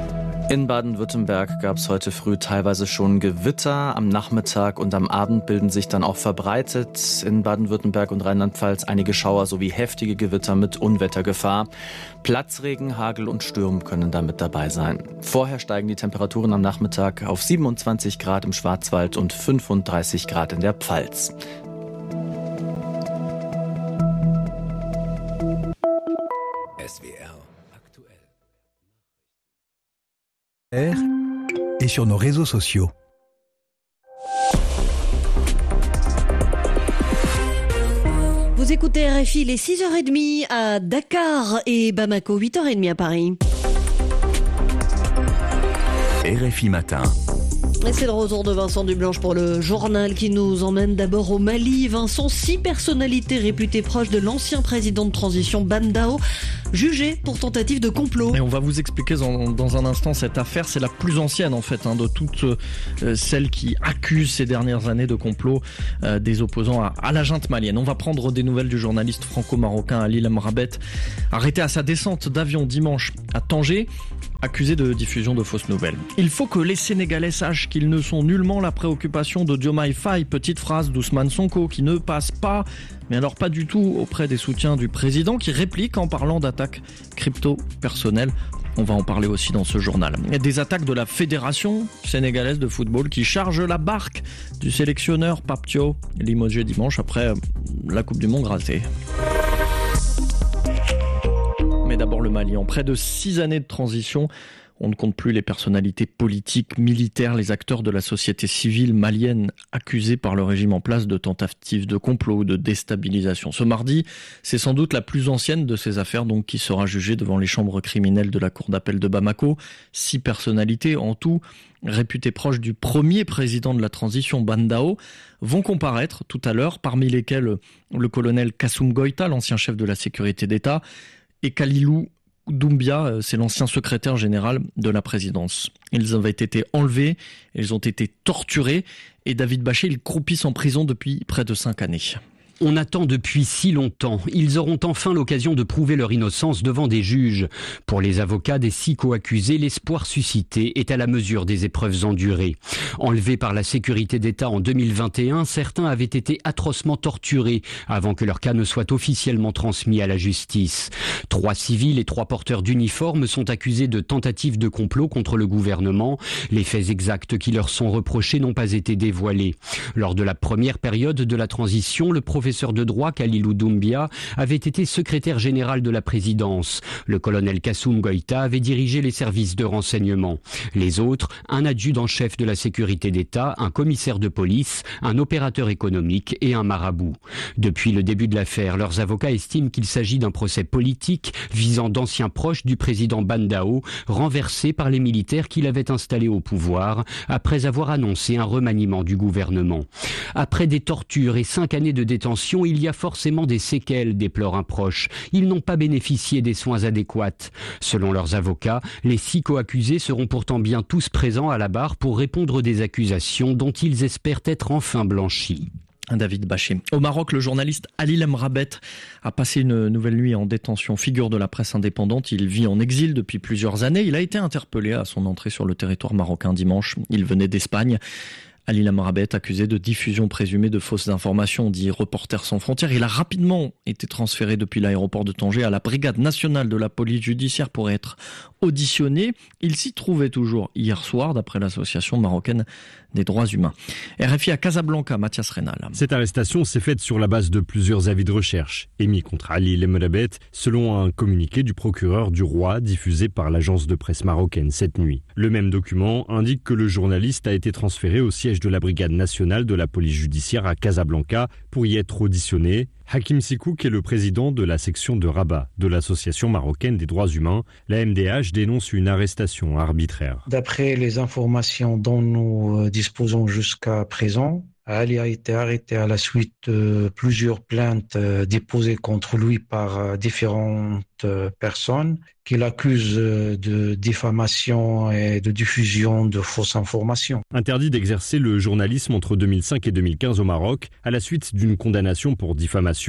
In Baden-Württemberg gab es heute früh teilweise schon Gewitter. Am Nachmittag und am Abend bilden sich dann auch verbreitet in Baden-Württemberg und Rheinland-Pfalz einige Schauer sowie heftige Gewitter mit Unwettergefahr. Platzregen, Hagel und Sturm können damit dabei sein. Vorher steigen die Temperaturen am Nachmittag auf siebenundzwanzig Grad im Schwarzwald und fünfunddreißig Grad in der Pfalz. S W R aktuell. Et sur nos réseaux sociaux. Vous écoutez R F I, les six heures trente à Dakar et Bamako, huit heures trente à Paris. R F I Matin. Et c'est le retour de Vincent Dublanche pour le journal qui nous emmène d'abord au Mali. Vincent, six personnalités réputées proches de l'ancien président de transition Ban Dao, jugées pour tentative de complot. Et on va vous expliquer dans, dans un instant cette affaire. C'est la plus ancienne en fait hein, de toutes euh, celles qui accusent ces dernières années de complot euh, des opposants à, à la junte malienne. On va prendre des nouvelles du journaliste franco-marocain Ali Lamrabet, arrêté à sa descente d'avion dimanche à Tanger, accusé de diffusion de fausses nouvelles. Il faut que les Sénégalais sachent qu'ils ne sont nullement la préoccupation de Diomaye Faye, petite phrase d'Ousmane Sonko qui ne passe pas, mais alors pas du tout auprès des soutiens du président qui réplique en parlant d'attaques crypto-personnelles. On va en parler aussi dans ce journal. Des attaques de la Fédération sénégalaise de football qui charge la barque du sélectionneur Pape Thiaw, limogé dimanche après la Coupe du Monde ratée. Mais d'abord le Mali. En près de six années de transition, on ne compte plus les personnalités politiques, militaires, les acteurs de la société civile malienne accusés par le régime en place de tentatives de complot ou de déstabilisation. Ce mardi, c'est sans doute la plus ancienne de ces affaires donc qui sera jugée devant les chambres criminelles de la cour d'appel de Bamako. Six personnalités en tout, réputées proches du premier président de la transition, Ban Dao, vont comparaître tout à l'heure, parmi lesquels le colonel Kassoum Goïta, l'ancien chef de la sécurité d'État, et Kalilou Doumbia, c'est l'ancien secrétaire général de la présidence. Ils avaient été enlevés, ils ont été torturés et David Bachet, ils croupissent en prison depuis près de cinq années. On attend depuis si longtemps. Ils auront enfin l'occasion de prouver leur innocence devant des juges. Pour les avocats des six co-accusés, l'espoir suscité est à la mesure des épreuves endurées. Enlevés par la sécurité d'État en deux mille vingt et un, certains avaient été atrocement torturés avant que leur cas ne soit officiellement transmis à la justice. Trois civils et trois porteurs d'uniformes sont accusés de tentative de complot contre le gouvernement. Les faits exacts qui leur sont reprochés n'ont pas été dévoilés. Lors de la première période de la transition, le professeur professeur de droit Kalilou Doumbia avait été secrétaire général de la présidence. Le colonel Kassoum Goïta avait dirigé les services de renseignement. Les autres, un adjudant-chef de la sécurité d'État, un commissaire de police, un opérateur économique et un marabout. Depuis le début de l'affaire, leurs avocats estiment qu'il s'agit d'un procès politique visant d'anciens proches du président Ban Dao, renversés par les militaires qui l'avaient installé au pouvoir après avoir annoncé un remaniement du gouvernement. Après des tortures et cinq années de détention, il y a forcément des séquelles, déplore un proche. Ils n'ont pas bénéficié des soins adéquats. Selon leurs avocats, les six co-accusés seront pourtant bien tous présents à la barre pour répondre des accusations dont ils espèrent être enfin blanchis. David Bachet. Au Maroc, le journaliste Ali Lamrabet a passé une nouvelle nuit en détention. Figure de la presse indépendante, il vit en exil depuis plusieurs années. Il a été interpellé à son entrée sur le territoire marocain dimanche. Il venait d'Espagne. Ali Lamrabet, accusé de diffusion présumée de fausses informations, dit Reporters sans frontières. Il a rapidement été transféré depuis l'aéroport de Tanger à la brigade nationale de la police judiciaire pour être auditionné. Il s'y trouvait toujours hier soir, d'après l'association marocaine des droits humains. R F I à Casablanca, Mathias Rénal. Cette arrestation s'est faite sur la base de plusieurs avis de recherche émis contre Ali Lamrabet, selon un communiqué du procureur du roi diffusé par l'agence de presse marocaine cette nuit. Le même document indique que le journaliste a été transféré au siège de la brigade nationale de la police judiciaire à Casablanca pour y être auditionné. Hakim Sikouk est le président de la section de Rabat de l'association marocaine des droits humains. La M D H dénonce une arrestation arbitraire. D'après les informations dont nous disposons jusqu'à présent, Ali a été arrêté à la suite de plusieurs plaintes déposées contre lui par différentes personnes qui l'accusent de diffamation et de diffusion de fausses informations. Interdit d'exercer le journalisme entre deux mille cinq et deux mille quinze au Maroc, à la suite d'une condamnation pour diffamation,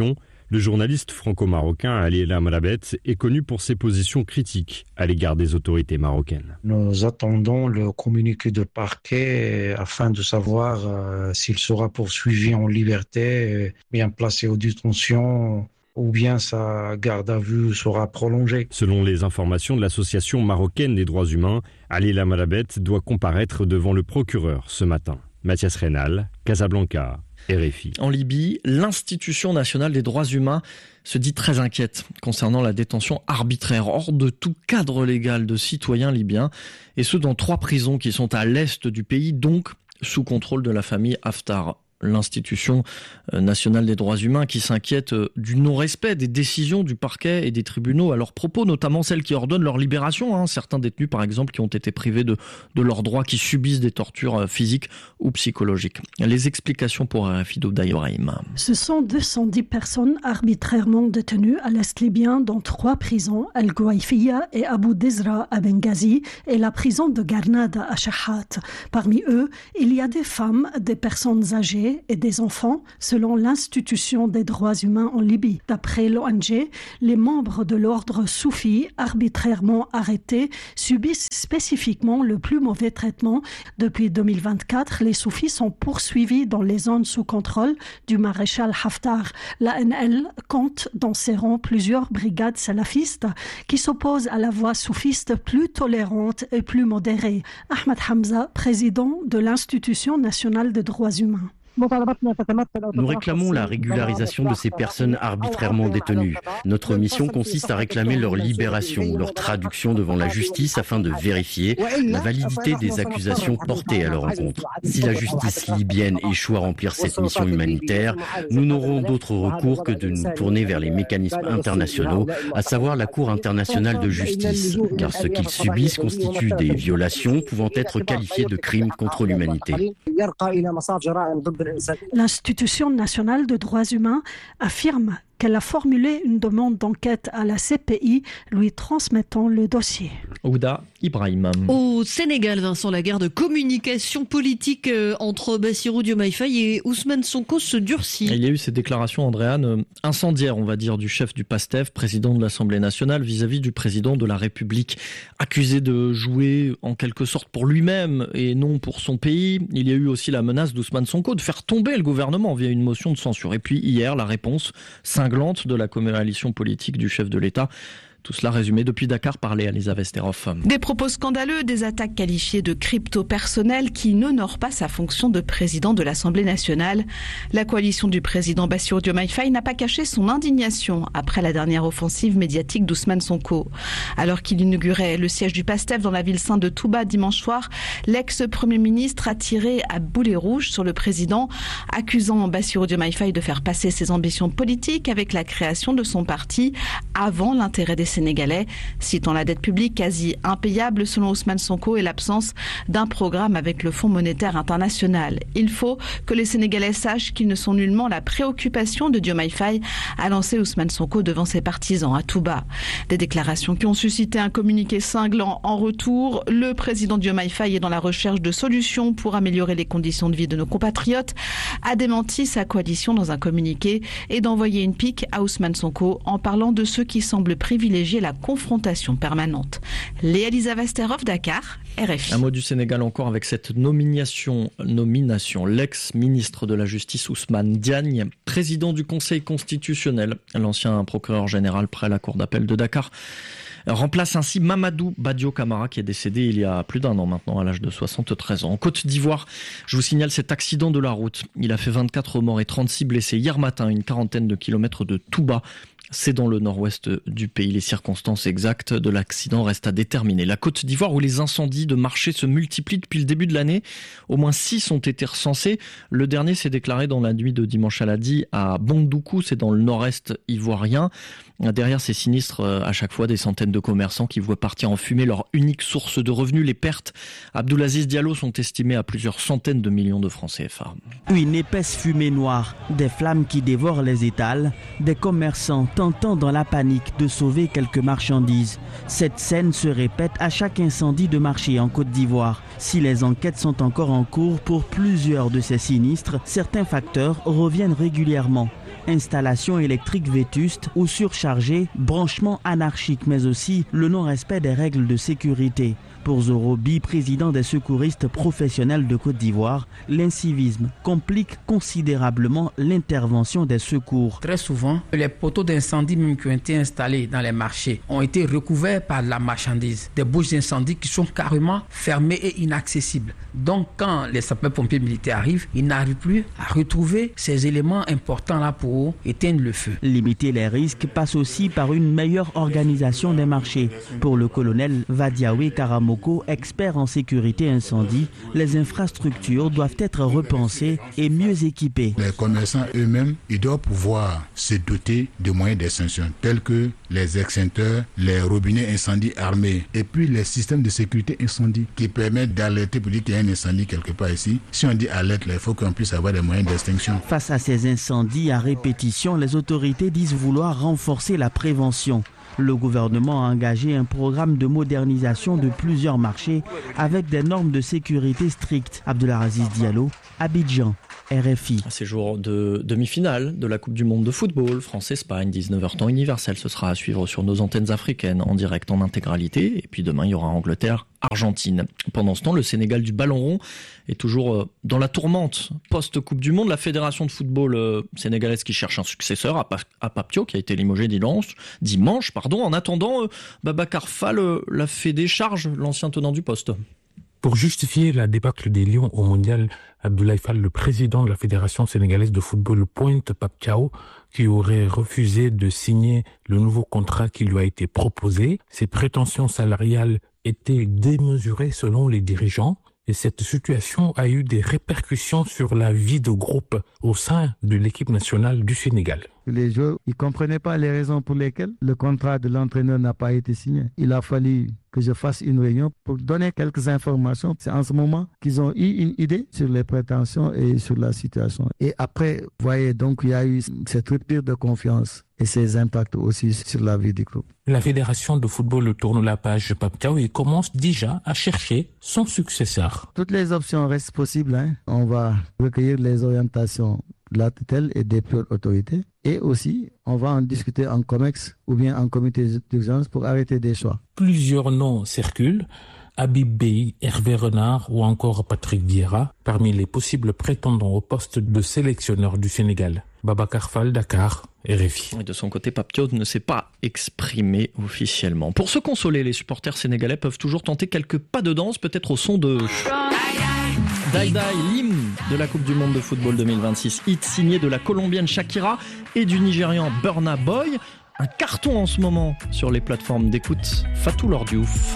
Le journaliste franco-marocain Ali El Amrabet est connu pour ses positions critiques à l'égard des autorités marocaines. Nous attendons le communiqué de parquet afin de savoir euh, s'il sera poursuivi en liberté, bien placé aux détentions, ou bien sa garde à vue sera prolongée. Selon les informations de l'Association marocaine des droits humains, Ali El Amrabet doit comparaître devant le procureur ce matin. Mathias Reynal, Casablanca. R F I. En Libye, l'Institution nationale des droits humains se dit très inquiète concernant la détention arbitraire hors de tout cadre légal de citoyens libyens, et ce dans trois prisons qui sont à l'est du pays, donc sous contrôle de la famille Haftar. L'Institution nationale des droits humains qui s'inquiète du non-respect des décisions du parquet et des tribunaux à leur propos, notamment celles qui ordonnent leur libération. Hein. Certains détenus, par exemple, qui ont été privés de, de leurs droits, qui subissent des tortures physiques ou psychologiques. Les explications pour R F I d'Ouda Ibrahim. Ce sont deux cent dix personnes arbitrairement détenues à l'Est libyen dans trois prisons, Al-Gouaïfiya et Abu Dizra à Benghazi et la prison de Garnada à Shahat. Parmi eux, il y a des femmes, des personnes âgées et des enfants, selon l'Institution des droits humains en Libye. D'après l'O N G, les membres de l'ordre soufi arbitrairement arrêtés subissent spécifiquement le plus mauvais traitement. Depuis deux mille vingt-quatre, les soufis sont poursuivis dans les zones sous contrôle du maréchal Haftar. L'A N L compte dans ses rangs plusieurs brigades salafistes qui s'opposent à la voie soufiste plus tolérante et plus modérée. Ahmed Hamza, président de l'Institution nationale des droits humains. Nous réclamons la régularisation de ces personnes arbitrairement détenues. Notre mission consiste à réclamer leur libération, leur traduction devant la justice afin de vérifier la validité des accusations portées à leur encontre. Si la justice libyenne échoue à remplir cette mission humanitaire, nous n'aurons d'autre recours que de nous tourner vers les mécanismes internationaux, à savoir la Cour internationale de justice, car ce qu'ils subissent constitue des violations pouvant être qualifiées de crimes contre l'humanité. L'Institution nationale des droits humains affirme qu'elle a formulé une demande d'enquête à la C P I, lui transmettant le dossier. Ouda Ibrahim. Au Sénégal, Vincent, la guerre de communication politique entre Bassirou Diomaye Faye et Ousmane Sonko se durcit. Il y a eu ces déclarations, Andréane, incendiaires, on va dire, du chef du PASTEF, président de l'Assemblée nationale, vis-à-vis du président de la République, accusé de jouer en quelque sorte pour lui-même et non pour son pays. Il y a eu aussi la menace d'Ousmane Sonko de faire tomber le gouvernement via une motion de censure. Et puis hier, la réponse cinglante de la coalition politique du chef de l'État. Tout cela résumé depuis Dakar par Léa Lisa Vesterhoff. Des propos scandaleux, des attaques qualifiées de crypto-personnelles qui n'honorent pas sa fonction de président de l'Assemblée nationale. La coalition du président Bassirou Diomaye Faye n'a pas caché son indignation après la dernière offensive médiatique d'Ousmane Sonko. Alors qu'il inaugurait le siège du PASTEF dans la ville sainte de Touba dimanche soir, l'ex-premier ministre a tiré à boulet rouge sur le président, accusant Bassirou Diomaye Faye de faire passer ses ambitions politiques avec la création de son parti avant l'intérêt des Sénégalais, citant la dette publique quasi impayable selon Ousmane Sonko et l'absence d'un programme avec le Fonds monétaire international. Il faut que les Sénégalais sachent qu'ils ne sont nullement la préoccupation de Diomaye Faye, a lancé Ousmane Sonko devant ses partisans à Touba. Des déclarations qui ont suscité un communiqué cinglant en retour. Le président Diomaye Faye est dans la recherche de solutions pour améliorer les conditions de vie de nos compatriotes, a démenti sa coalition dans un communiqué et d'envoyer une pique à Ousmane Sonko en parlant de ceux qui semblent privilégier la confrontation permanente. Léa Lisa Vesterhoff, Dakar, R F I. Un mot du Sénégal encore avec cette nomination, nomination. L'ex-ministre de la Justice Ousmane Diagne, président du Conseil constitutionnel, l'ancien procureur général près la Cour d'appel de Dakar, remplace ainsi Mamadou Badio Camara qui est décédé il y a plus d'un an maintenant à l'âge de soixante-treize ans. En Côte d'Ivoire, je vous signale cet accident de la route. Il a fait vingt-quatre morts et trente-six blessés hier matin, une quarantaine de kilomètres de Touba. C'est dans le nord-ouest du pays. Les circonstances exactes de l'accident restent à déterminer. La Côte d'Ivoire, où les incendies de marchés se multiplient depuis le début de l'année, au moins six ont été recensés. Le dernier s'est déclaré dans la nuit de dimanche à lundi à Bondoukou, c'est dans le nord-est ivoirien. Derrière ces sinistres, à chaque fois, des centaines de commerçants qui voient partir en fumée leur unique source de revenus. Les pertes, Abdoulaziz Diallo, sont estimées à plusieurs centaines de millions de francs C F A. Une épaisse fumée noire, des flammes qui dévorent les étals, des commerçants tentant dans la panique de sauver quelques marchandises. Cette scène se répète à chaque incendie de marché en Côte d'Ivoire. Si les enquêtes sont encore en cours pour plusieurs de ces sinistres, certains facteurs reviennent régulièrement. installations électriques vétustes ou surchargées, branchements anarchiques, mais aussi le non-respect des règles de sécurité. Pour Zorobi, président des secouristes professionnels de Côte d'Ivoire, l'incivisme complique considérablement l'intervention des secours. Très souvent, les poteaux d'incendie même qui ont été installés dans les marchés ont été recouverts par de la marchandise, des bouches d'incendie qui sont carrément fermées et inaccessibles. Donc quand les sapeurs-pompiers militaires arrivent, ils n'arrivent plus à retrouver ces éléments importants-là pour éteindre le feu. Limiter les risques passe aussi par une meilleure organisation des marchés. Pour le colonel Vadiawe Karamoko, expert en sécurité incendie, les infrastructures doivent être repensées et mieux équipées. Les commerçants eux-mêmes, ils doivent pouvoir se doter de moyens d'extinction tels que les extincteurs, les robinets incendie armés et puis les systèmes de sécurité incendie qui permettent d'alerter pour dire qu'il y a un incendie quelque part ici. Si on dit alerte, il faut qu'on puisse avoir des moyens d'extinction. Face à ces incendies à répétition, les autorités disent vouloir renforcer la prévention. Le gouvernement a engagé un programme de modernisation de plusieurs marchés avec des normes de sécurité strictes. Abdelaziz Diallo, Abidjan, R F I. Ces jours de demi-finale de la Coupe du Monde de football, France-Espagne, dix-neuf heures temps universel. Ce sera à suivre sur nos antennes africaines en direct en intégralité. Et puis demain, il y aura Angleterre-Argentine. Pendant ce temps, le Sénégal du ballon rond est toujours dans la tourmente post-Coupe du Monde. La fédération de football sénégalaise qui cherche un successeur à, pa- à Papio, qui a été limogé dimanche. dimanche pardon. En attendant, Babacar Fall, la Fédé charge l'ancien tenant du poste. Pour justifier la débâcle des Lions au mondial, Abdoulaye Fall, le président de la Fédération sénégalaise de football, pointe Pape Thiaw, qui aurait refusé de signer le nouveau contrat qui lui a été proposé. Ses prétentions salariales étaient démesurées selon les dirigeants. Et cette situation a eu des répercussions sur la vie de groupe au sein de l'équipe nationale du Sénégal. Les joueurs, ils ne comprenaient pas les raisons pour lesquelles le contrat de l'entraîneur n'a pas été signé. Il a fallu que je fasse une réunion pour donner quelques informations. C'est en ce moment qu'ils ont eu une idée sur les prétentions et sur la situation. Et après, vous voyez, donc il y a eu cette rupture de confiance et ses impacts aussi sur la vie du club. La fédération de football tourne la page Pape Thiaw et commence déjà à chercher son successeur. Toutes les options restent possibles. Hein. On va recueillir les orientations de la tutelle et des pures autorités. Et aussi, on va en discuter en COMEX ou bien en comité d'urgence pour arrêter des choix. Plusieurs noms circulent. Habib Bey, Hervé Renard ou encore Patrick Vieira, parmi les possibles prétendants au poste de sélectionneur du Sénégal. Babacar Fall, Dakar, R F I. Et de son côté, Pape Thiaw ne s'est pas exprimé officiellement. Pour se consoler, les supporters sénégalais peuvent toujours tenter quelques pas de danse, peut-être au son de... Dai Dai, l'hymne de la Coupe du Monde de football deux mille vingt-six. Hit signé de la Colombienne Shakira et du Nigérian Burna Boy. Un carton en ce moment sur les plateformes d'écoute. Fatou Lord Diouf.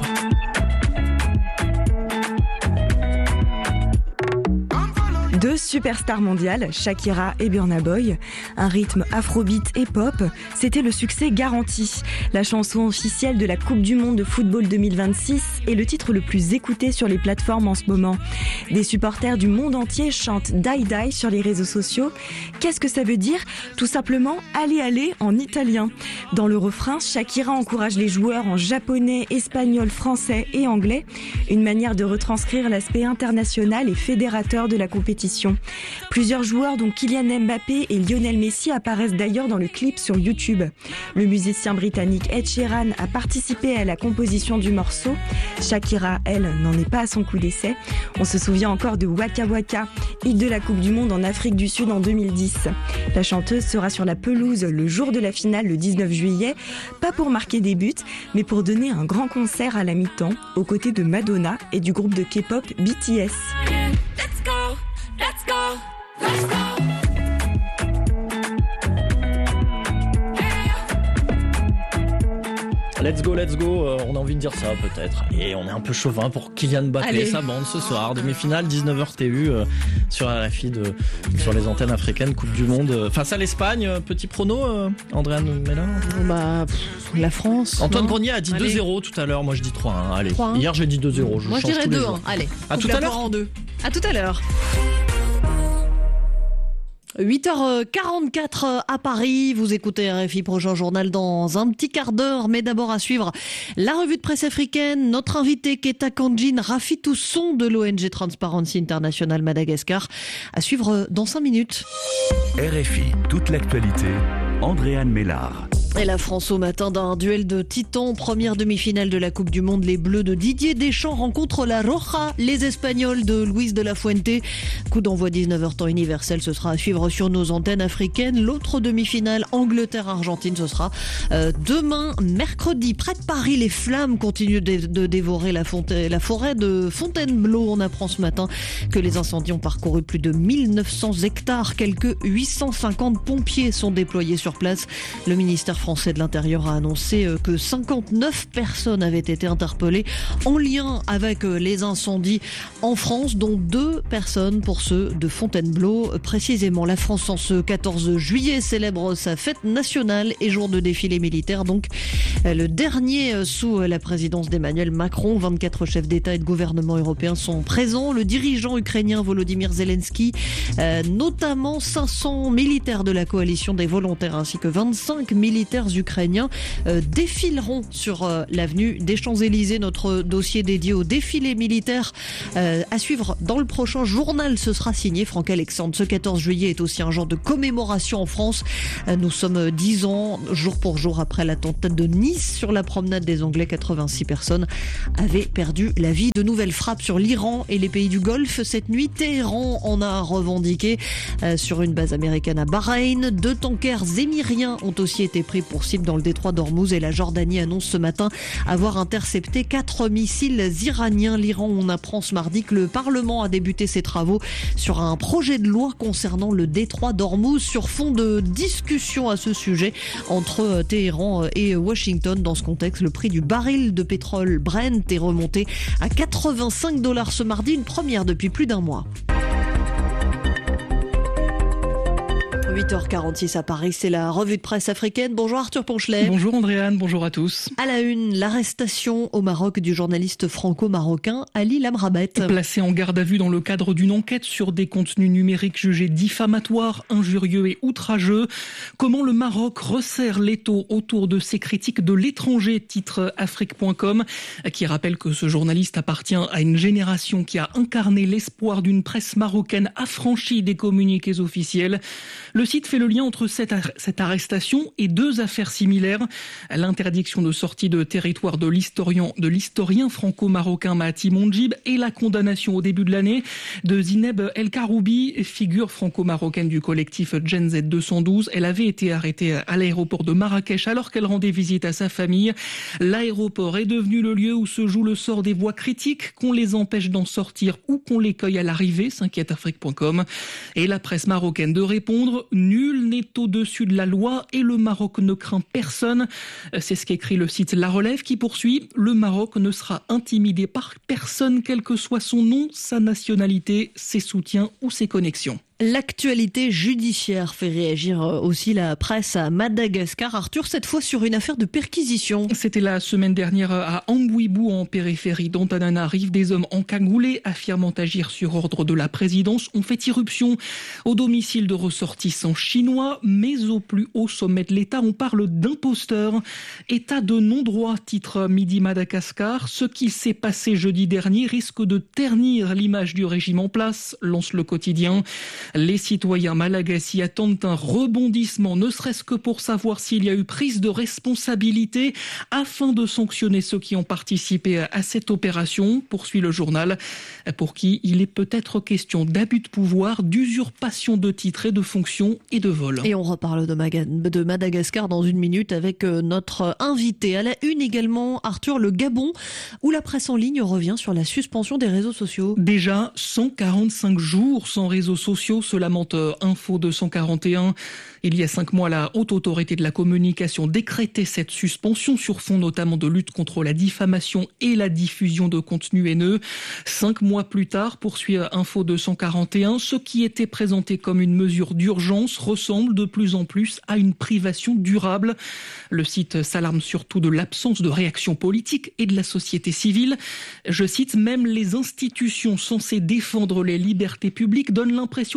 Deux superstars mondiales, Shakira et Burna Boy, un rythme afrobeat et pop, c'était le succès garanti. La chanson officielle de la Coupe du Monde de football deux mille vingt-six est le titre le plus écouté sur les plateformes en ce moment. Des supporters du monde entier chantent Dai Dai sur les réseaux sociaux. Qu'est-ce que ça veut dire ? Tout simplement allez allez en italien. Dans le refrain, Shakira encourage les joueurs en japonais, espagnol, français et anglais, une manière de retranscrire l'aspect international et fédérateur de la compétition. Plusieurs joueurs dont Kylian Mbappé et Lionel Messi apparaissent d'ailleurs dans le clip sur YouTube. Le musicien britannique Ed Sheeran a participé à la composition du morceau. Shakira, elle, n'en est pas à son coup d'essai. On se souvient encore de Waka Waka, hit de la Coupe du Monde en Afrique du Sud en deux mille dix. La chanteuse sera sur la pelouse le jour de la finale le dix-neuf juillet, pas pour marquer des buts, mais pour donner un grand concert à la mi-temps, aux côtés de Madonna et du groupe de K-pop B T S. Let's go, let's go, let's go. Let's go, let's go, euh, on a envie de dire ça peut-être. Et on est un peu chauvin pour Kylian Mbappé et sa bande ce soir. Demi-finale, dix-neuf heures T U euh, sur R F I, de, sur les antennes africaines, Coupe du Monde. Euh, face à l'Espagne, euh, petit prono, euh, Andréane Mella. Bah, pff, la France. Antoine non Grenier a dit Allez. deux zéro tout à l'heure, moi je dis trois un. Allez, trois un. Hier j'ai dit deux zéro. Je Moi je change dirais tous les deux jours. un. Allez, À coupe tout la à l'heure. poire en deux. À tout à l'heure. huit heures quarante-quatre à Paris, vous écoutez R F I, prochain journal dans un petit quart d'heure, mais d'abord à suivre la revue de presse africaine. Notre invité Keta Kandjin Rafi Tousson de l'O N G Transparency International Madagascar, à suivre dans cinq minutes. R F I, toute l'actualité, Andréane Mélard. Et la France au matin d'un duel de titans, première demi-finale de la Coupe du Monde. Les Bleus de Didier Deschamps rencontrent la Roja, les Espagnols de Luis de la Fuente. Coup d'envoi dix-neuf heures temps universel, ce sera à suivre sur nos antennes africaines. L'autre demi-finale, Angleterre-Argentine, ce sera euh, demain, mercredi. Près de Paris, les flammes continuent de, de dévorer la, fontaine, la forêt de Fontainebleau. On apprend ce matin que les incendies ont parcouru plus de mille neuf cents hectares. Quelques huit cent cinquante pompiers sont déployés sur place. Le ministère français de l'Intérieur a annoncé que cinquante-neuf personnes avaient été interpellées en lien avec les incendies en France, dont deux personnes pour ceux de Fontainebleau. Précisément, la France en ce quatorze juillet célèbre sa fête nationale et jour de défilé militaire, donc le dernier sous la présidence d'Emmanuel Macron. vingt-quatre chefs d'État et de gouvernement européens sont présents. Le dirigeant ukrainien Volodymyr Zelensky, euh, notamment cinq cents militaires de la coalition des volontaires ainsi que vingt-cinq militaires ukrainiens euh, défileront sur euh, l'avenue des Champs-Élysées. Notre dossier dédié au défilé militaire euh, à suivre dans le prochain journal. Ce sera signé Franck Alexandre. Ce quatorze juillet est aussi un jour de commémoration en France. Euh, nous sommes dix ans, jour pour jour, après l'attentat de Nice sur la promenade des Anglais. quatre-vingt-six personnes avaient perdu la vie. De nouvelles frappes sur l'Iran et les pays du Golfe cette nuit. Téhéran en a revendiqué euh, sur une base américaine à Bahreïn. Deux tankers émiriens ont aussi été pris pour cible dans le détroit d'Ormuz, et la Jordanie annonce ce matin avoir intercepté quatre missiles iraniens. L'Iran, on apprend ce mardi que le Parlement a débuté ses travaux sur un projet de loi concernant le détroit d'Ormuz sur fond de discussion à ce sujet entre Téhéran et Washington. Dans ce contexte, le prix du baril de pétrole Brent est remonté à quatre-vingt-cinq dollars ce mardi, une première depuis plus d'un mois. huit heures quarante-six à Paris, c'est la revue de presse africaine. Bonjour Arthur Ponchelet. Bonjour Andréane, bonjour à tous. À la une, l'arrestation au Maroc du journaliste franco-marocain Ali Lamrabet. Placé en garde à vue dans le cadre d'une enquête sur des contenus numériques jugés diffamatoires, injurieux et outrageux. Comment le Maroc resserre l'étau autour de ses critiques de l'étranger, titre Afrique point com, qui rappelle que ce journaliste appartient à une génération qui a incarné l'espoir d'une presse marocaine affranchie des communiqués officiels. Le site fait le lien entre cette, ar- cette arrestation et deux affaires similaires. L'interdiction de sortie de territoire de l'historien, de l'historien franco-marocain Mahati Mondjib et la condamnation au début de l'année de Zineb El Karoubi, figure franco-marocaine du collectif Gen Z deux cent douze. Elle avait été arrêtée à l'aéroport de Marrakech alors qu'elle rendait visite à sa famille. L'aéroport est devenu le lieu où se joue le sort des voix critiques, qu'on les empêche d'en sortir ou qu'on les cueille à l'arrivée, s'inquiète Afrique point com. Et la presse marocaine de répondre: nul n'est au-dessus de la loi et le Maroc ne craint personne. C'est ce qu'écrit le site La Relève, qui poursuit: le Maroc ne sera intimidé par personne, quel que soit son nom, sa nationalité, ses soutiens ou ses connexions. L'actualité judiciaire fait réagir aussi la presse à Madagascar. Arthur, cette fois sur une affaire de perquisition. C'était la semaine dernière à Ambouibou, en périphérie d'Antananarive. Des hommes encagoulés affirmant agir sur ordre de la présidence ont fait irruption au domicile de ressortissants chinois. Mais au plus haut sommet de l'État, on parle d'imposteurs. État de non-droit, titre Midi Madagascar. Ce qui s'est passé jeudi dernier risque de ternir l'image du régime en place, lance le quotidien. Les citoyens malagasy attendent un rebondissement, ne serait-ce que pour savoir s'il y a eu prise de responsabilité afin de sanctionner ceux qui ont participé à cette opération, poursuit le journal, pour qui il est peut-être question d'abus de pouvoir, d'usurpation de titres et de fonctions et de vol. Et on reparle de, Maga- de Madagascar dans une minute avec notre invité. À la une également, Arthur, le Gabon, où la presse en ligne revient sur la suspension des réseaux sociaux. Déjà cent quarante-cinq jours sans réseaux sociaux, se lamente Info deux cent quarante et un. Il y a cinq mois, la Haute Autorité de la Communication décrétait cette suspension sur fond notamment de lutte contre la diffamation et la diffusion de contenus haineux. Cinq mois plus tard, poursuit Info deux cent quarante et un, ce qui était présenté comme une mesure d'urgence ressemble de plus en plus à une privation durable. Le site s'alarme surtout de l'absence de réaction politique et de la société civile. Je cite: même les institutions censées défendre les libertés publiques donnent l'impression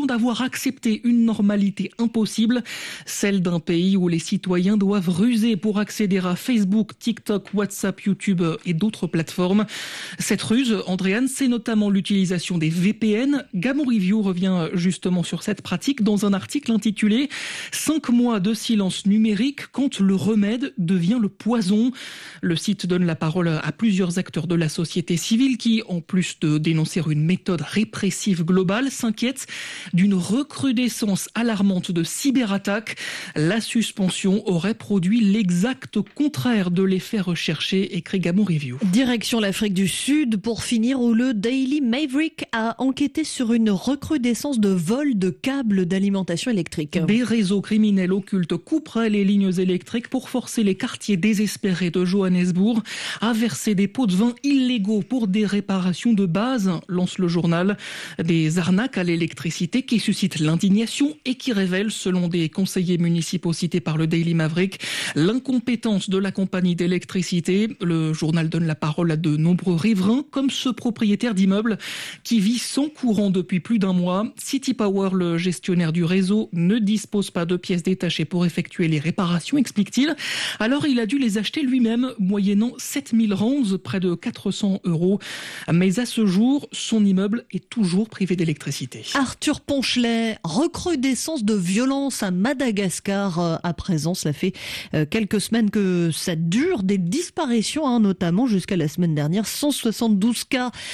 l'impression d'avoir accepté une normalité impossible, celle d'un pays où les citoyens doivent ruser pour accéder à Facebook, TikTok, WhatsApp, YouTube et d'autres plateformes. Cette ruse, Andréane, c'est notamment l'utilisation des V P N. Gamo Review revient justement sur cette pratique dans un article intitulé « cinq mois de silence numérique quand le remède devient le poison ». Le site donne la parole à plusieurs acteurs de la société civile qui, en plus de dénoncer une méthode répressive globale, s'inquiètent d'une recrudescence alarmante de cyberattaques. La suspension aurait produit l'exact contraire de l'effet recherché, écrit Gamo Review. Direction l'Afrique du Sud pour finir, où le Daily Maverick a enquêté sur une recrudescence de vols de câbles d'alimentation électrique. Des réseaux criminels occultes couperaient les lignes électriques pour forcer les quartiers désespérés de Johannesburg à verser des pots de vin illégaux pour des réparations de base, lance le journal. Des arnaques à l'électricité qui suscitent l'indignation et qui révèlent, selon des conseillers municipaux cités par le Daily Maverick, l'incompétence de la compagnie d'électricité. Le journal donne la parole à de nombreux riverains, comme ce propriétaire d'immeuble qui vit sans courant depuis plus d'un mois. City Power, le gestionnaire du réseau, ne dispose pas de pièces détachées pour effectuer les réparations, explique-t-il. Alors il a dû les acheter lui-même, moyennant sept mille rands, près de quatre cents euros. Mais à ce jour, son immeuble est toujours privé d'électricité. Arthur Ponchelet, recrudescence de violence à Madagascar à présent. Cela fait quelques semaines que ça dure, des disparitions hein, notamment jusqu'à la semaine dernière. cent soixante-douze cas